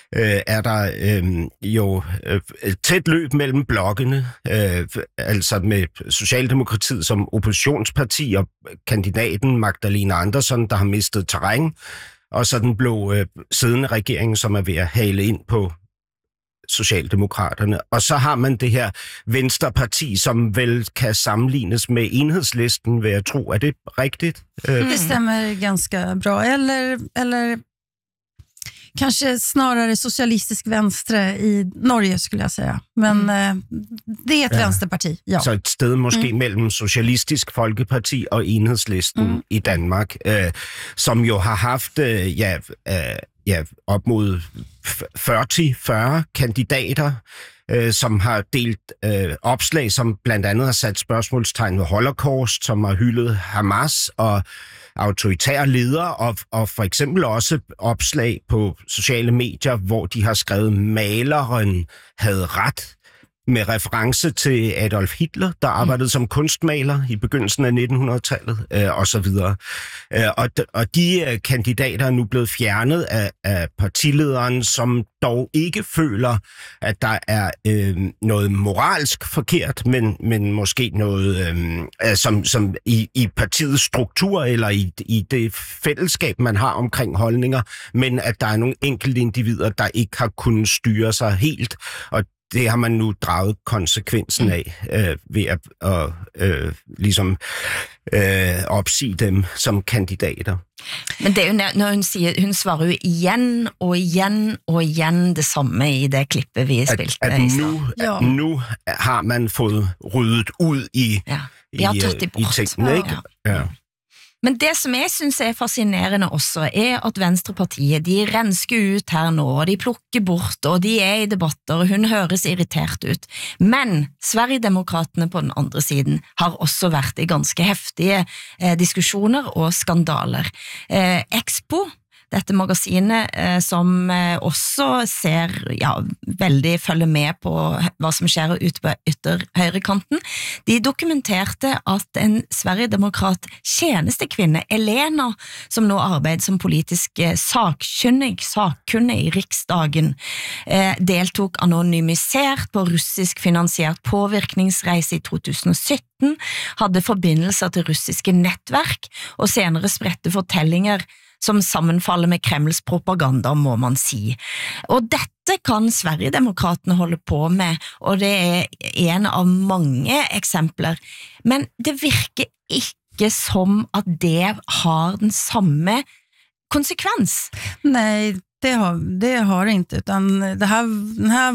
øh, er der øh, jo øh, et tæt løb mellem blokkene, øh, altså med Socialdemokratiet som oppositionsparti og kandidaten Magdalena Andersson, der har mistet terræn, og så den blå øh, siddende regering, som er ved at hale ind på Socialdemokraterne. Og så har man det her Venstreparti, som vel kan sammenlignes med Enhedslisten, vil jeg tro. Er det rigtigt? Mm. Det stämmer ganska bra. Eller, eller kanske snarare socialistisk venstre i Norge, skulle jeg säga. Men mm. det er et ja. Venstreparti, ja. Så et sted måske mm. mellem Socialistisk Folkeparti og Enhedslisten mm. i Danmark, øh, som jo har haft øh, ja, øh, ja, op mod fyrre fyrre kandidater, øh, som har delt øh, opslag, som blandt andet har sat spørgsmålstegn ved Holocaust, som har hyldet Hamas og autoritære ledere, og, og for eksempel også opslag på sociale medier, hvor de har skrevet, maleren havde ret, med reference til Adolf Hitler, der arbejdede som kunstmaler i begyndelsen af nitten hundrede-tallet, øh, og så videre. Øh, og, og de øh, kandidater er nu blevet fjernet af, af partilederen, som dog ikke føler, at der er øh, noget moralsk forkert, men, men måske noget, øh, som, som i, i partiets struktur eller i, i det fællesskab, man har omkring holdninger, men at der er nogle enkelte individer, der ikke har kunnet styre sig helt, og det har man nu draget konsekvensen af øh, ved at og, øh, ligesom øh, opsige dem som kandidater. Men det er jo når hun siger, hun svarer jo igen og igen og igen det samme i det klippet vi spilte. At, at nu, ja. nu har man fået ryddet ud i, ja. i, i, i tingene, ikke? Ja. Ja. Men det som jeg synes er fascinerende også, er at Venstrepartiet, de rensker ut her nå, og de plukker bort, og de er i debatter, og hun høres irritert ut. Men Sverigedemokraterne på den andre siden har også vært i ganske heftige eh, diskussioner og skandaler. Eh, Expo, dette magasinet eh, som eh, også ser, ja, veldig følger med på hva som skjer ute på ytterhøyrekanten, de dokumenterte at en Sverigedemokrat tjenestekvinne, Elena, som nå arbeider som politisk eh, sakkyndig, sakkunnig i Riksdagen, eh, deltok anonymisert på russisk finansiert påvirkningsreise i to tusen og sytten, hadde forbindelser til russiske nettverk, og senere spredte fortellinger som sammenfaller med Kremls propaganda, må man si. Og dette kan Sverigedemokraterne holde på med, og det er en av mange eksempler. Men det virker ikke som at det har den samme konsekvens. Nej, det har det har det inte, utan det här, den här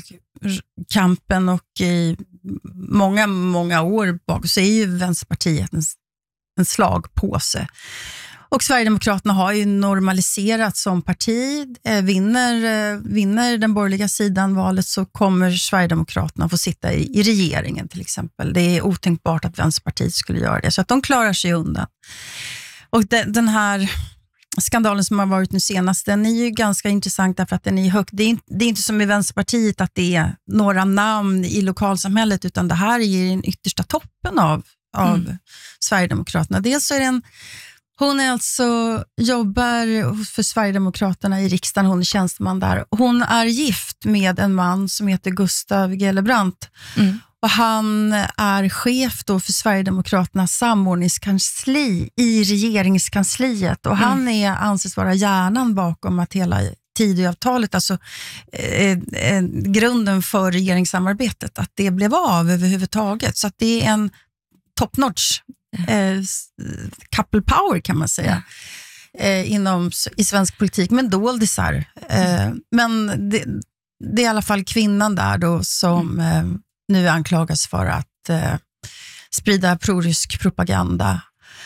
valkampen och i många, många år bak så är ju Vänsterpartiet en, en slagpåse. Och Sverigedemokraterna har ju normaliserat som parti. Eh, vinner, eh, vinner den borgerliga sidan valet så kommer Sverigedemokraterna få sitta i, i regeringen till exempel. Det är otänkbart att Vänsterpartiet skulle göra det. Så att de klarar sig undan. Och de, den här skandalen som har varit nu senast, den är ju ganska intressant därför att den är högt. Det är, inte, det är inte som i Vänsterpartiet att det är några namn i lokalsamhället, utan det här är den yttersta toppen av, av mm. Sverigedemokraterna. Dels så är det en Hon är alltså, jobbar för Sverigedemokraterna i riksdagen, hon är tjänsteman där. Hon är gift med en man som heter Gustav Gellebrant. Mm. Och han är chef då för Sverigedemokraternas samordningskansli i regeringskansliet. Och han är, anses vara hjärnan bakom att hela Tidöavtalet, alltså eh, eh, grunden för regeringssamarbetet, att det blev av överhuvudtaget. Så att det är en top-notch Eh, couple power kan man säga eh, inom, i svensk politik, men doldisar. Eh, men det, det är i alla fall kvinnan där då som eh, nu anklagas för att eh, sprida prorysk propaganda.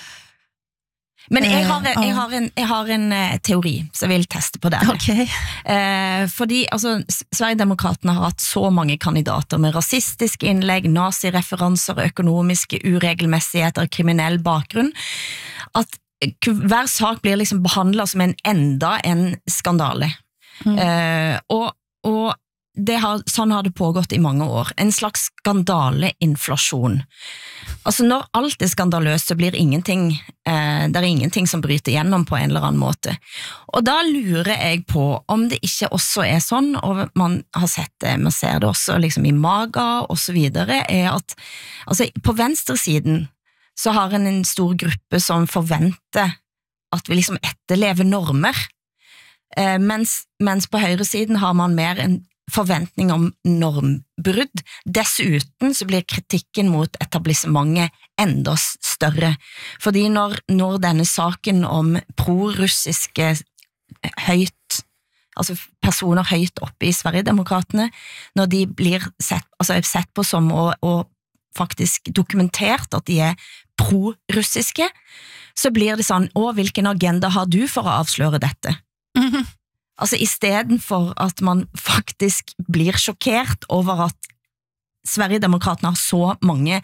Men jeg har, jeg har, en, jeg har en uh, teori, så jeg vil teste på det. Okay. Uh, fordi altså, Sverigedemokraterne har hatt så mange kandidater med rasistiske innlegg, nazireferanser, økonomiske uregelmessigheter, kriminell bakgrunn, at hver sak blir liksom behandlet som en enda en skandale. Mm. Uh, og, og det har, sånn har det pågått i mange år. En slags skandaleinflasjon. Altså når alt er skandaløst, så blir ingenting, eh, det er ingenting som bryter gjennom på en eller annen måte. Og da lurer jeg på om det ikke også er sånn, og man har sett det, man ser det også liksom i MAGA og så videre, er at altså, på venstresiden så har en en stor gruppe som forventer at vi liksom etterlever normer, eh, mens, mens på høyresiden har man mer en forventning om normbrudd. Dessuten så blir kritikken mot etablissementet enda større, fordi når, når denne saken om pro-russiske høyt, altså personer høyt oppe i Sverigedemokratene, når de blir sett, altså sett på som og, og faktisk dokumentert at de er pro-russiske, så blir det sånn, å, hvilken agenda har du for å avsløre dette? Mhm. Altså i stedet for at man faktisk blir sjokkert over at Sverigedemokratene har så mange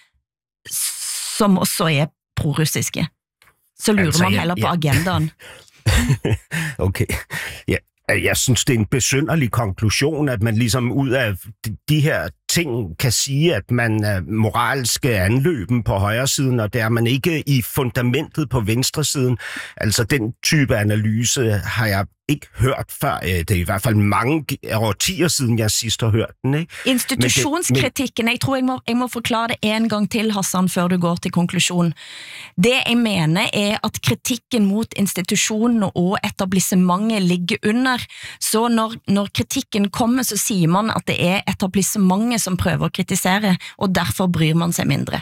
som også er pro-russiske, så lurer altså, man heller ja, på agendaen. Okay, ja. Jeg synes, det er en besynderlig konklusion, at man ligesom ud af de her ting kan sige, at man er moralsk anløben på højre siden, og det er man ikke i fundamentet på venstre siden. Altså den type analyse har jeg ikke hørt før. Det er i hvert fald mange årtier siden, jeg sidst har hørt den. Ikke? Institutionskritikken, jeg tror jeg må, jeg må forklare det en gang til, Hassan, før du går til konklusjon. Det jeg mener er at kritikken mot institusjonene og etablissementet ligger under, så når, når kritikken kommer, så sier man at det er etablissementet som prøver å kritisere, og derfor bryr man sig mindre.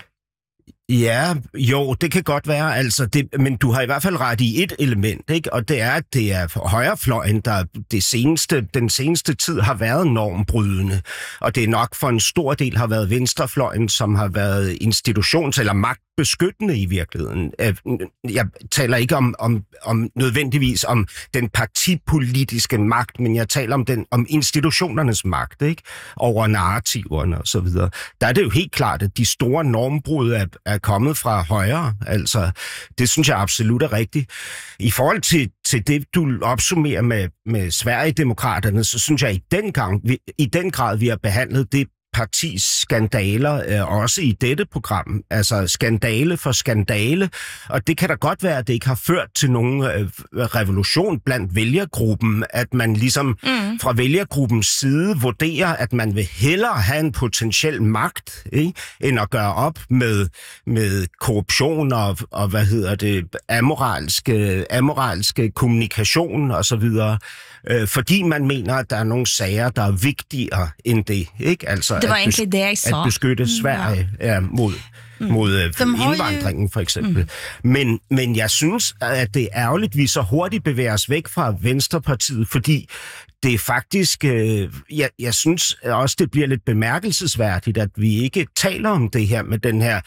Ja, jo, det kan godt være, altså det, men du har i hvert fald ret i et element, ikke? Og det er, at det er højrefløjen, der det seneste, den seneste tid har været normbrydende, og det er nok for en stor del har været venstrefløjen, som har været institutions- eller magtbeskyttende i virkeligheden. Jeg taler ikke om, om, om nødvendigvis om den partipolitiske magt, men jeg taler om, den, om institutionernes magt, ikke? Over narrativerne og så videre. Der er det jo helt klart, at de store normbrud er, er kommet fra højre. Altså, det synes jeg absolut er rigtigt. I forhold til, til det, du opsummerer med, med Sverigedemokraterne, så synes jeg i den, gang, vi, i den grad, vi har behandlet det partis skandaler, øh, også i dette program. Altså skandale for skandale. Og det kan da godt være, at det ikke har ført til nogen øh, revolution blandt vælgergruppen, at man ligesom mm. fra vælgergruppens side vurderer, at man vil hellere have en potentiel magt, ikke, end at gøre op med, med korruption og, og hvad hedder det, amoralske, amoralske kommunikation og så videre. Øh, fordi man mener, at der er nogle sager, der er vigtigere end det, ikke? Altså det var at, egentlig det, jeg sa. At beskytte Sverige ja. Ja, mod, mm. mod indvandringen, for eksempel. Mm. Men, men jeg synes, at det er ærgerligt, at vi så hurtigt bevæger os væk fra Venstrepartiet, fordi det er faktisk, øh, jeg, jeg synes også, det bliver lidt bemærkelsesværdigt, at vi ikke taler om det her med den her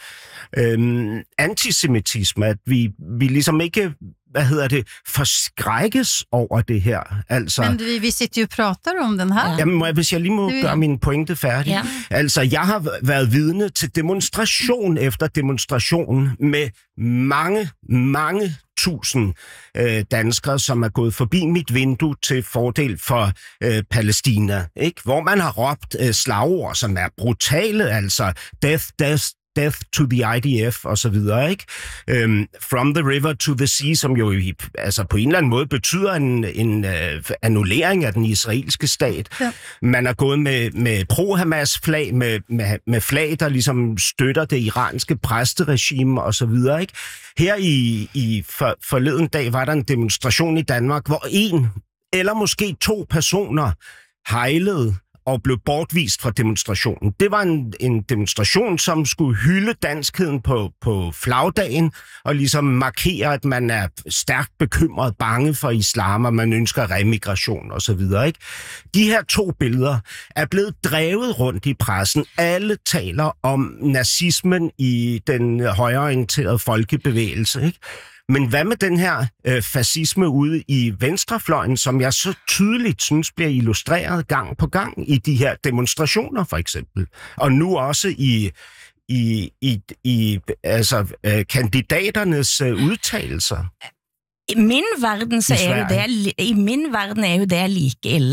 øh, antisemitisme, at vi, vi ligesom ikke, hvad hedder det, forskrækkes over det her. Altså, men vi, vi sitter jo og prater om den her. Jamen, hvis jeg lige må gøre min pointe færdig. Ja. Altså, jeg har været vidne til demonstration efter demonstration med mange, mange tusind øh, danskere, som er gået forbi mit vindue til fordel for øh, Palæstina, ikke? Hvor man har råbt øh, slagord, som er brutale, altså death, death, death to the I D F og så videre, ikke? Um, from the river to the sea, som jo altså på en eller anden måde betyder en, en uh, annullering af den israelske stat. Ja. Man er gået med, med pro-Hamas-flag, med, med, med flag, der ligesom støtter det iranske præsteregime og så videre, ikke? Her i, i for, forleden dag var der en demonstration i Danmark, hvor en eller måske to personer hejlede og blev bortvist fra demonstrationen. Det var en, en demonstration, som skulle hylde danskheden på, på flagdagen, og ligesom markere, at man er stærkt bekymret, bange for islam, og man ønsker remigration og så videre, ikke? De her to billeder er blevet drevet rundt i pressen. Alle taler om nazismen i den højreorienterede folkebevægelse, ikke? Men hvad med den her øh, fascisme ude i venstrefløjen, som jeg så tydeligt synes bliver illustreret gang på gang i de her demonstrationer for eksempel, og nu også i i i, i altså øh, kandidaternes øh, udtalelser. I min verden så er jo det i min verden er jo det like ille.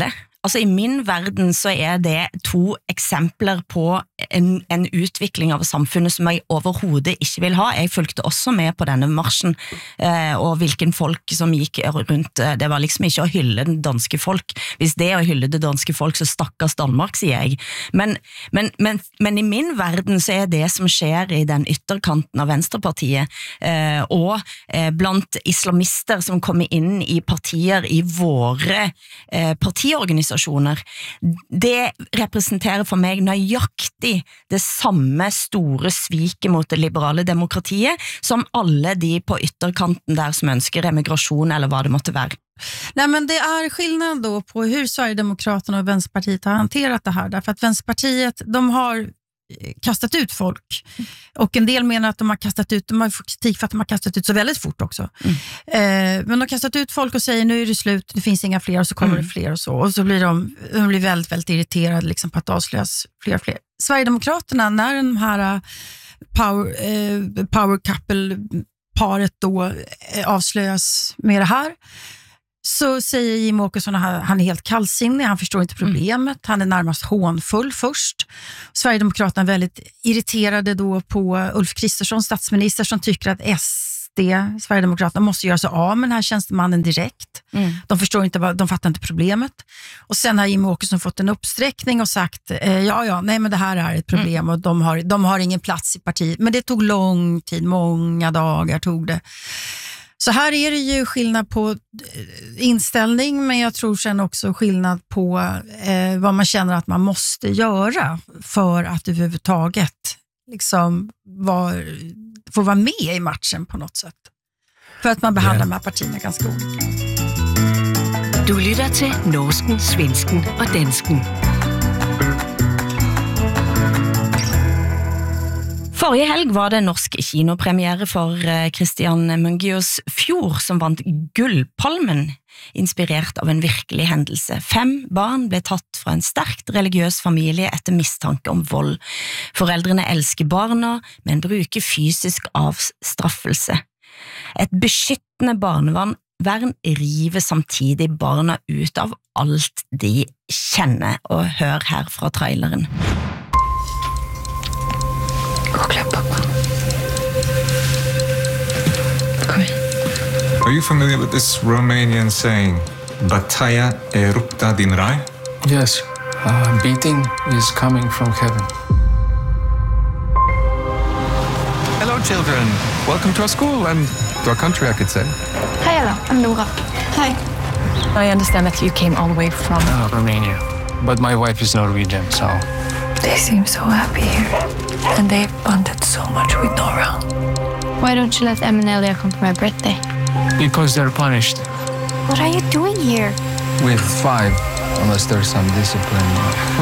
altså i min verden så er det to eksempler på en, en utvikling av samfunnet som jeg overhovedet ikke vil ha. Jeg fulgte også med på denne marsjen, eh, og hvilken folk som gikk rundt. Det var liksom ikke å hylle den danske folk. Hvis det er å hylle det danske folk, så stakkars Danmark, sier jeg. Men, men, men, men i min verden så er det som skjer i den ytterkanten av Venstrepartiet, eh, og eh, blant islamister som kommer inn i partier i våre eh, partiorganisasjoner, det representerer for meg nøyaktig det samme store sviket mot det liberale demokratiet som alle de på ytterkanten der som ønsker emigrasjon eller vad det måtte være. Nej, men det är skillnad då på hur Sverigedemokraterna och Vänsterpartiet har hanterat det här. Därför att Vänsterpartiet, de har kastat ut folk. Och en del menar att de har kastat ut, de har fått kritik för att de har kastat ut så väldigt fort också. Mm. Eh, men de har kastat ut folk och säger nu är det slut, det finns inga fler och så kommer mm. det fler och så. Och så blir de, de blir väldigt, väldigt irriterade liksom på att avslöjas fler och fler. Sverigedemokraterna, när de här power, eh, power couple-paret då eh, avslöjas med det här, så säger Jimmie Åkesson att han är helt kallsinnig, han förstår inte problemet, han är närmast hånfull först. Sverigedemokraterna är väldigt irriterade då på Ulf Kristersson, statsminister, som tycker att S D, Sverigedemokraterna, måste göra sig av med den här tjänstemannen direkt. Mm. De förstår inte, de fattar inte problemet. Och sen har Jimmie Åkesson fått en uppsträckning och sagt, eh, ja ja, nej men det här är ett problem mm. och de har, de har ingen plats i partiet. Men det tog lång tid, många dagar tog det. Så här är det ju skillnad på inställning, men jag tror sen också skillnad på eh, vad man känner att man måste göra för att överhuvudtaget liksom var, få vara med i matchen på något sätt. För att man behandlar yeah. de här partierna ganska olika. Du lytter til norsken, svensken og dansken. Forrige helg var det norsk kinopremiere for Christian Mungios Fjord, som vant Gullpalmen, inspirert av en virkelig hendelse. Fem barn ble tatt fra en sterkt religiøs familie etter mistanke om vold. Foreldrene elsker barna, men bruker fysisk avstraffelse. Et beskyttende barnevern Vern river samtidig barna ut av alt de kjenner, og hør her fra traileren. Gå og klem pappa. Kom igjen. Are you familiar with this Romanian saying, Bataia e rupta din rai? Yes, uh, beating is coming from heaven. Hello children, welcome to our school and to our country, I could say. Hi, hello, I'm Nora. Hi. I understand that you came all the way from... Uh, Romania, but my wife is Norwegian, so... They seem so happy here, and they've bonded so much with Nora. Why don't you let Em and Elia come for my birthday? Because they're punished. What are you doing here? With five, unless there's some discipline.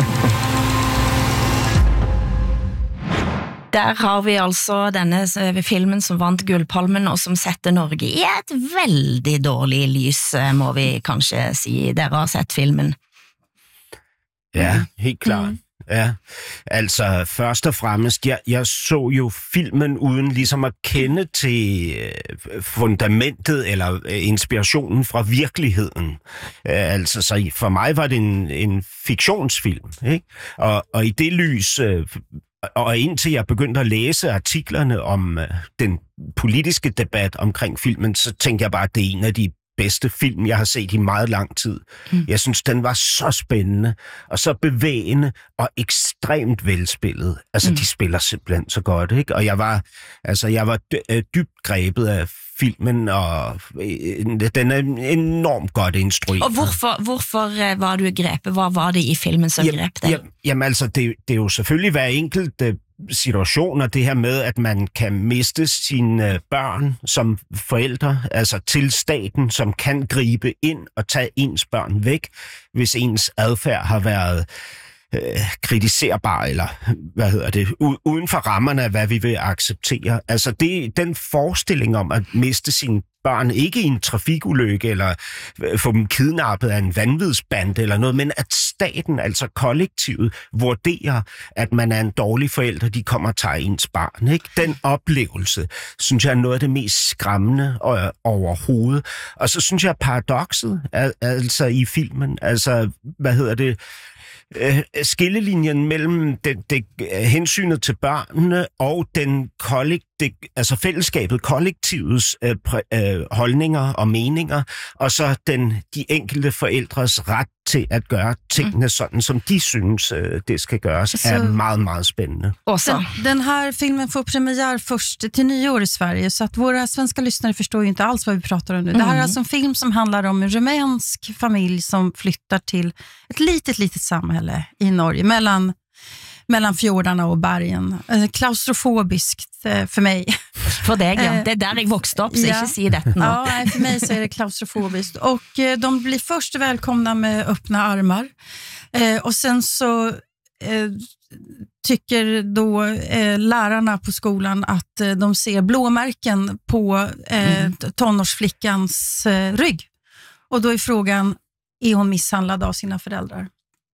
Der har vi altså denne filmen som vant Gullpalmen, og som setter Norge i et veldig dårlig lys, må vi kanskje si. Dere har sett filmen. Ja, helt klart. Mm. Ja, altså først og fremmest, jeg, jeg så jo filmen uden ligesom at kende til fundamentet eller inspirationen fra virkeligheden. Altså, så for mig var det en, en fiktionsfilm, ikke? Og, og i det lys... Og indtil jeg begyndte at læse artiklerne om øh, den politiske debat omkring filmen, så tænkte jeg bare, at det er en af de bedste film, jeg har set i meget lang tid. Mm. Jeg synes, den var så spændende, og så bevægende, og ekstremt velspillet. Altså, mm. de spiller simpelthen så godt, ikke? Og jeg var, altså, jeg var dy- dybt grebet af filmen, og øh, den er enormt godt instrueret. Og hvorfor, hvorfor var du grebet? Hvad var det i filmen, som jamen, greb dig? Jamen, jamen altså, det, det er jo selvfølgelig hver enkelt øh, situationer, det her med, at man kan miste sine børn som forældre, altså til staten, som kan gribe ind og tage ens børn væk, hvis ens adfærd har været øh, kritiserbar, eller hvad hedder det, u- uden for rammerne af, hvad vi vil acceptere. Altså det, den forestilling om at miste sine børn, ikke i en trafikulykke eller få dem kidnappet af en vanvidsbande eller noget, men at staten, altså kollektivet, vurderer, at man er en dårlig forælder, de kommer og tager ens barn. Ikke? Den oplevelse, synes jeg, er noget af det mest skræmmende overhovedet. Og så synes jeg, paradokset, altså i filmen, altså, hvad hedder det, skillelinjen mellem det, det, hensynet til børnene og den kollektiv, altså fællesskabet, kollektivets øh, præ, øh, holdninger og meninger, og så den, de enkelte forældres ret til at gøre tingene sådan, som de synes, øh, det ska göras, så är meget, meget spændende. Den, den här filmen får premiär först till nyår i Sverige, så att våra svenska lyssnare förstår ju inte alls vad vi pratar om nu. Mm. Det här är alltså en film som handlar om en rumänsk familj som flyttar till ett litet, litet samhälle i Norge, mellan mellan fjordarna och bergen. Klaustrofobiskt för mig. För dig, ja. Det är där jag vuxit upp, så ja. Inte säga det nu. Ja, för mig så är det klaustrofobiskt. Och de blir först välkomna med öppna armar. Och sen så eh, tycker då eh, lärarna på skolan att eh, de ser blåmärken på eh, mm. tonårsflickans eh, rygg. Och då är frågan, är hon misshandlad av sina föräldrar?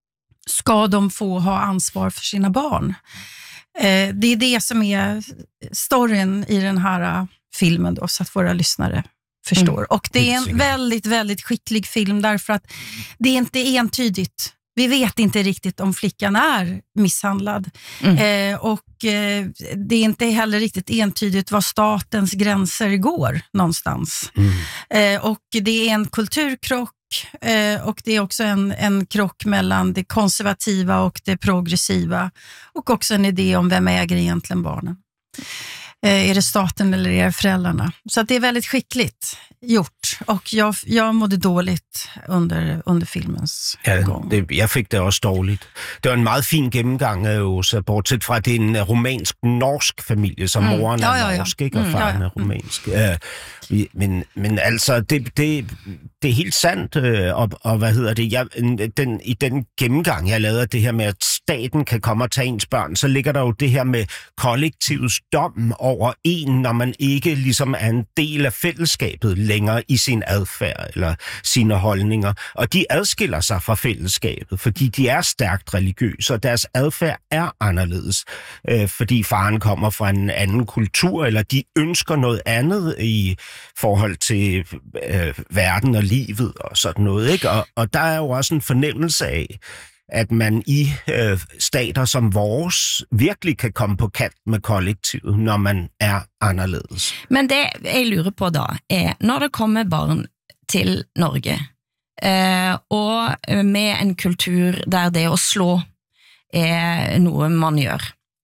Ska de få ha ansvar för sina barn? Eh, det är det som är storyn i den här filmen då, så att våra lyssnare förstår. Mm. Och det är en väldigt, väldigt skicklig film därför att det är inte entydigt. Vi vet inte riktigt om flickan är misshandlad. Mm. Eh, och eh, det är inte heller riktigt entydigt var statens gränser går någonstans. Mm. Eh, och det är en kulturkrock. Eh, och det är också en, en krock mellan det konservativa och det progressiva. Och också en idé om vem äger egentligen barnen. Eh, är det staten eller är det föräldrarna? Så att det är väldigt skickligt gjort. Och jag, jag mådde dåligt under, under filmens ja, gång. Det, jeg fik det også dårligt. Det var en meget fin gennemgang af Åsa, bortset fra, at det er en romansk-norsk familie, som mm. moren er ja, ja, ja. norsk, ikke? Og mm. faren ja, ja. er romansk. Mm. Uh, men, men altså, det, det, det er helt sandt, uh, og, og hvad hedder det? Jeg, den, i den gennemgang, jeg lavede, det her med, at staten kan komme og tage ens børn, så ligger der jo det her med kollektivets dom over en, når man ikke ligesom er en del af fællesskabet længere i sin adfærd eller sine holdninger. Og de adskiller sig fra fællesskabet, fordi de er stærkt religiøse, og deres adfærd er anderledes, øh, fordi faren kommer fra en anden kultur, eller de ønsker noget andet i forhold til øh, verden og livet og sådan noget. Ikke? Og, og der er jo også en fornemmelse af, at man i øh, stater som vores virkelig kan komme på kant med kollektivet, når man er anderledes. Men det jeg lurer på da, er, når det kommer barn til Norge, eh, og med en kultur der det å slå er noe man gjør,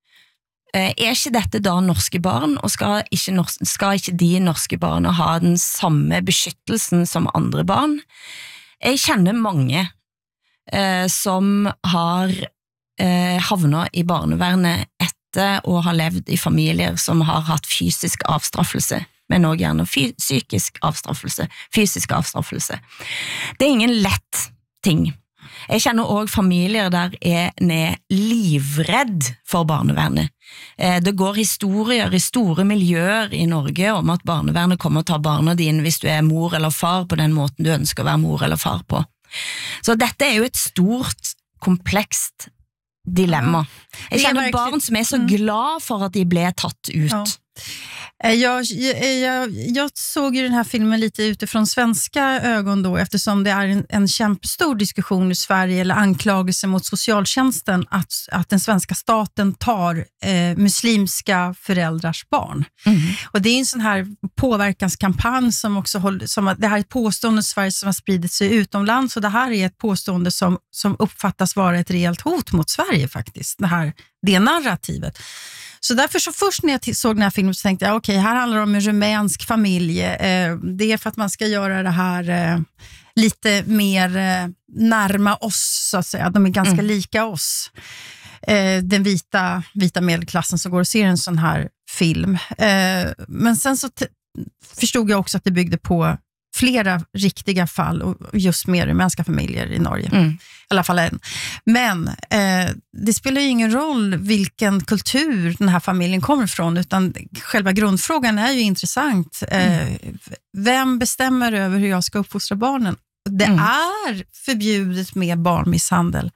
eh, er ikke dette da norske barn, og skal ikke, norsk, skal ikke de norske barna ha den samme beskyttelsen som andre barn? Jeg kjenner mange Eh, som har eh, havnet i barnevernet etter å ha levd i familier som har hatt fysisk avstraffelse, men også gjerne fy- psykisk avstraffelse, fysisk avstraffelse. Det er ingen lett ting. Jeg kjenner også familier der er ned livredd for barnevernet. Eh, det går historier i store miljøer i Norge om at barnevernet kommer og tar barna dine hvis du er mor eller far på den måten du ønsker å være mor eller far på. Så dette er jo et stort, komplekst dilemma. Jeg kjenner barn som er så glad for at de ble tatt ut. Ja. Jag, jag, jag såg ju den här filmen lite utifrån svenska ögon då, eftersom det är en, en kämpestor diskussion i Sverige, eller anklagelse mot socialtjänsten att, att den svenska staten tar eh, muslimska föräldrars barn. Mm. Och det är en sån här påverkanskampanj som också håller, som, det här är ett påstående i Sverige som har spridit sig utomlands, och det här är ett påstående som, som uppfattas vara ett rejält hot mot Sverige faktiskt, det här, det narrativet. Så därför så först när jag såg den här filmen så tänkte jag, okej, okay, här handlar det om en rumänsk familj. Eh, det är för att man ska göra det här eh, lite mer eh, närma oss, så att säga. De är ganska mm. lika oss. Eh, den vita, vita medelklassen som går och ser en sån här film. Eh, men sen så t- förstod jag också att det byggde på flera riktiga fall och just medmänskliga familjer i Norge. Mm. I alla fall en. Men eh, det spelar ju ingen roll vilken kultur den här familjen kommer ifrån, utan själva grundfrågan är ju intressant. Eh, mm. Vem bestämmer över hur jag ska uppfostra barnen? Det mm. är förbjudet med barnmisshandel.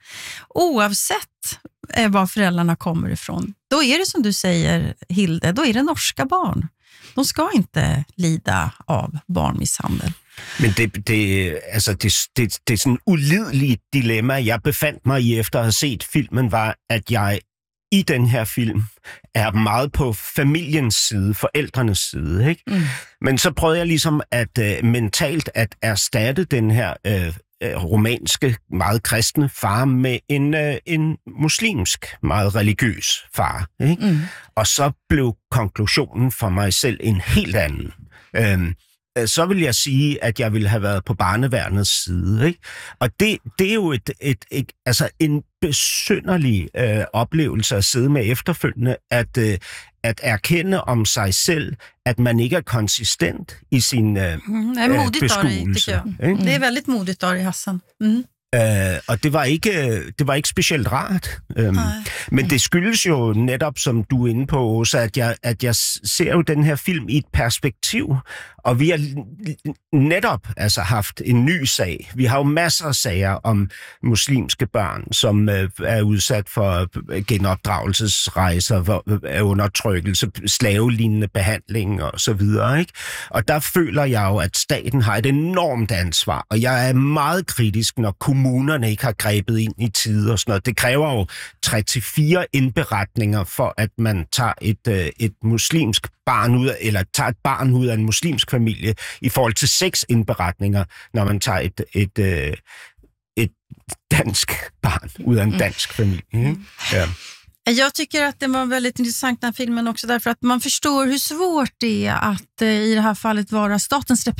Oavsett eh, var föräldrarna kommer ifrån. Då är det som du säger, Hilde, då är det norska barn. De ska inte lida av barnmisshandel. Men det, det, altså det, det, det er sådan et ulideligt dilemma, jeg befandt mig i efter at have set filmen, var, at jeg i den her film er meget på familiens side, forældrenes side. Ikke? Mm. Men så prøvede jeg ligesom at uh, mentalt at erstatte den her uh, romanske, meget kristne far med en, uh, en muslimsk, meget religiøs far. Ikke? Mm. Og så blev konklusionen for mig selv en helt anden. Um, så vil jeg sige, at jeg ville have været på barneværnets side. Ikke? Og det, det er jo et, et, et, altså en besynderlig øh, oplevelse at sidde med efterfølgende, at, øh, at erkende om sig selv, at man ikke er konsistent i sin øh, mm, det er modigt, beskuelse. Ari, mm. Det er veldig modigt, Ari Hassan. Mm. Uh, og det var ikke det var ikke specielt rart. Um, men det skyldes jo netop, som du er inde på, Åsa, at jeg, at jeg ser jo den her film i et perspektiv, og vi har netop altså haft en ny sag. Vi har jo masser af sager om muslimske børn, som uh, er udsat for genopdragelsesrejser, for uh, undertrykkelse, slavelignende behandling og så videre. Ikke? Og der føler jeg jo, at staten har et enormt ansvar, og jeg er meget kritisk, når kommunerne ikke har grebet ind i tide og sådan noget. Det kræver jo tre til fire indberetninger for, at man tager et, øh, et muslimsk barn ud af, eller tager et barn ud af en muslimsk familie, i forhold til seks indberetninger, når man tager et, et, øh, et dansk barn ud af en dansk familie. Mm. Ja. Jag tycker att det var väldigt intressant den här filmen också, därför att man förstår hur svårt det är att i det här fallet vara statens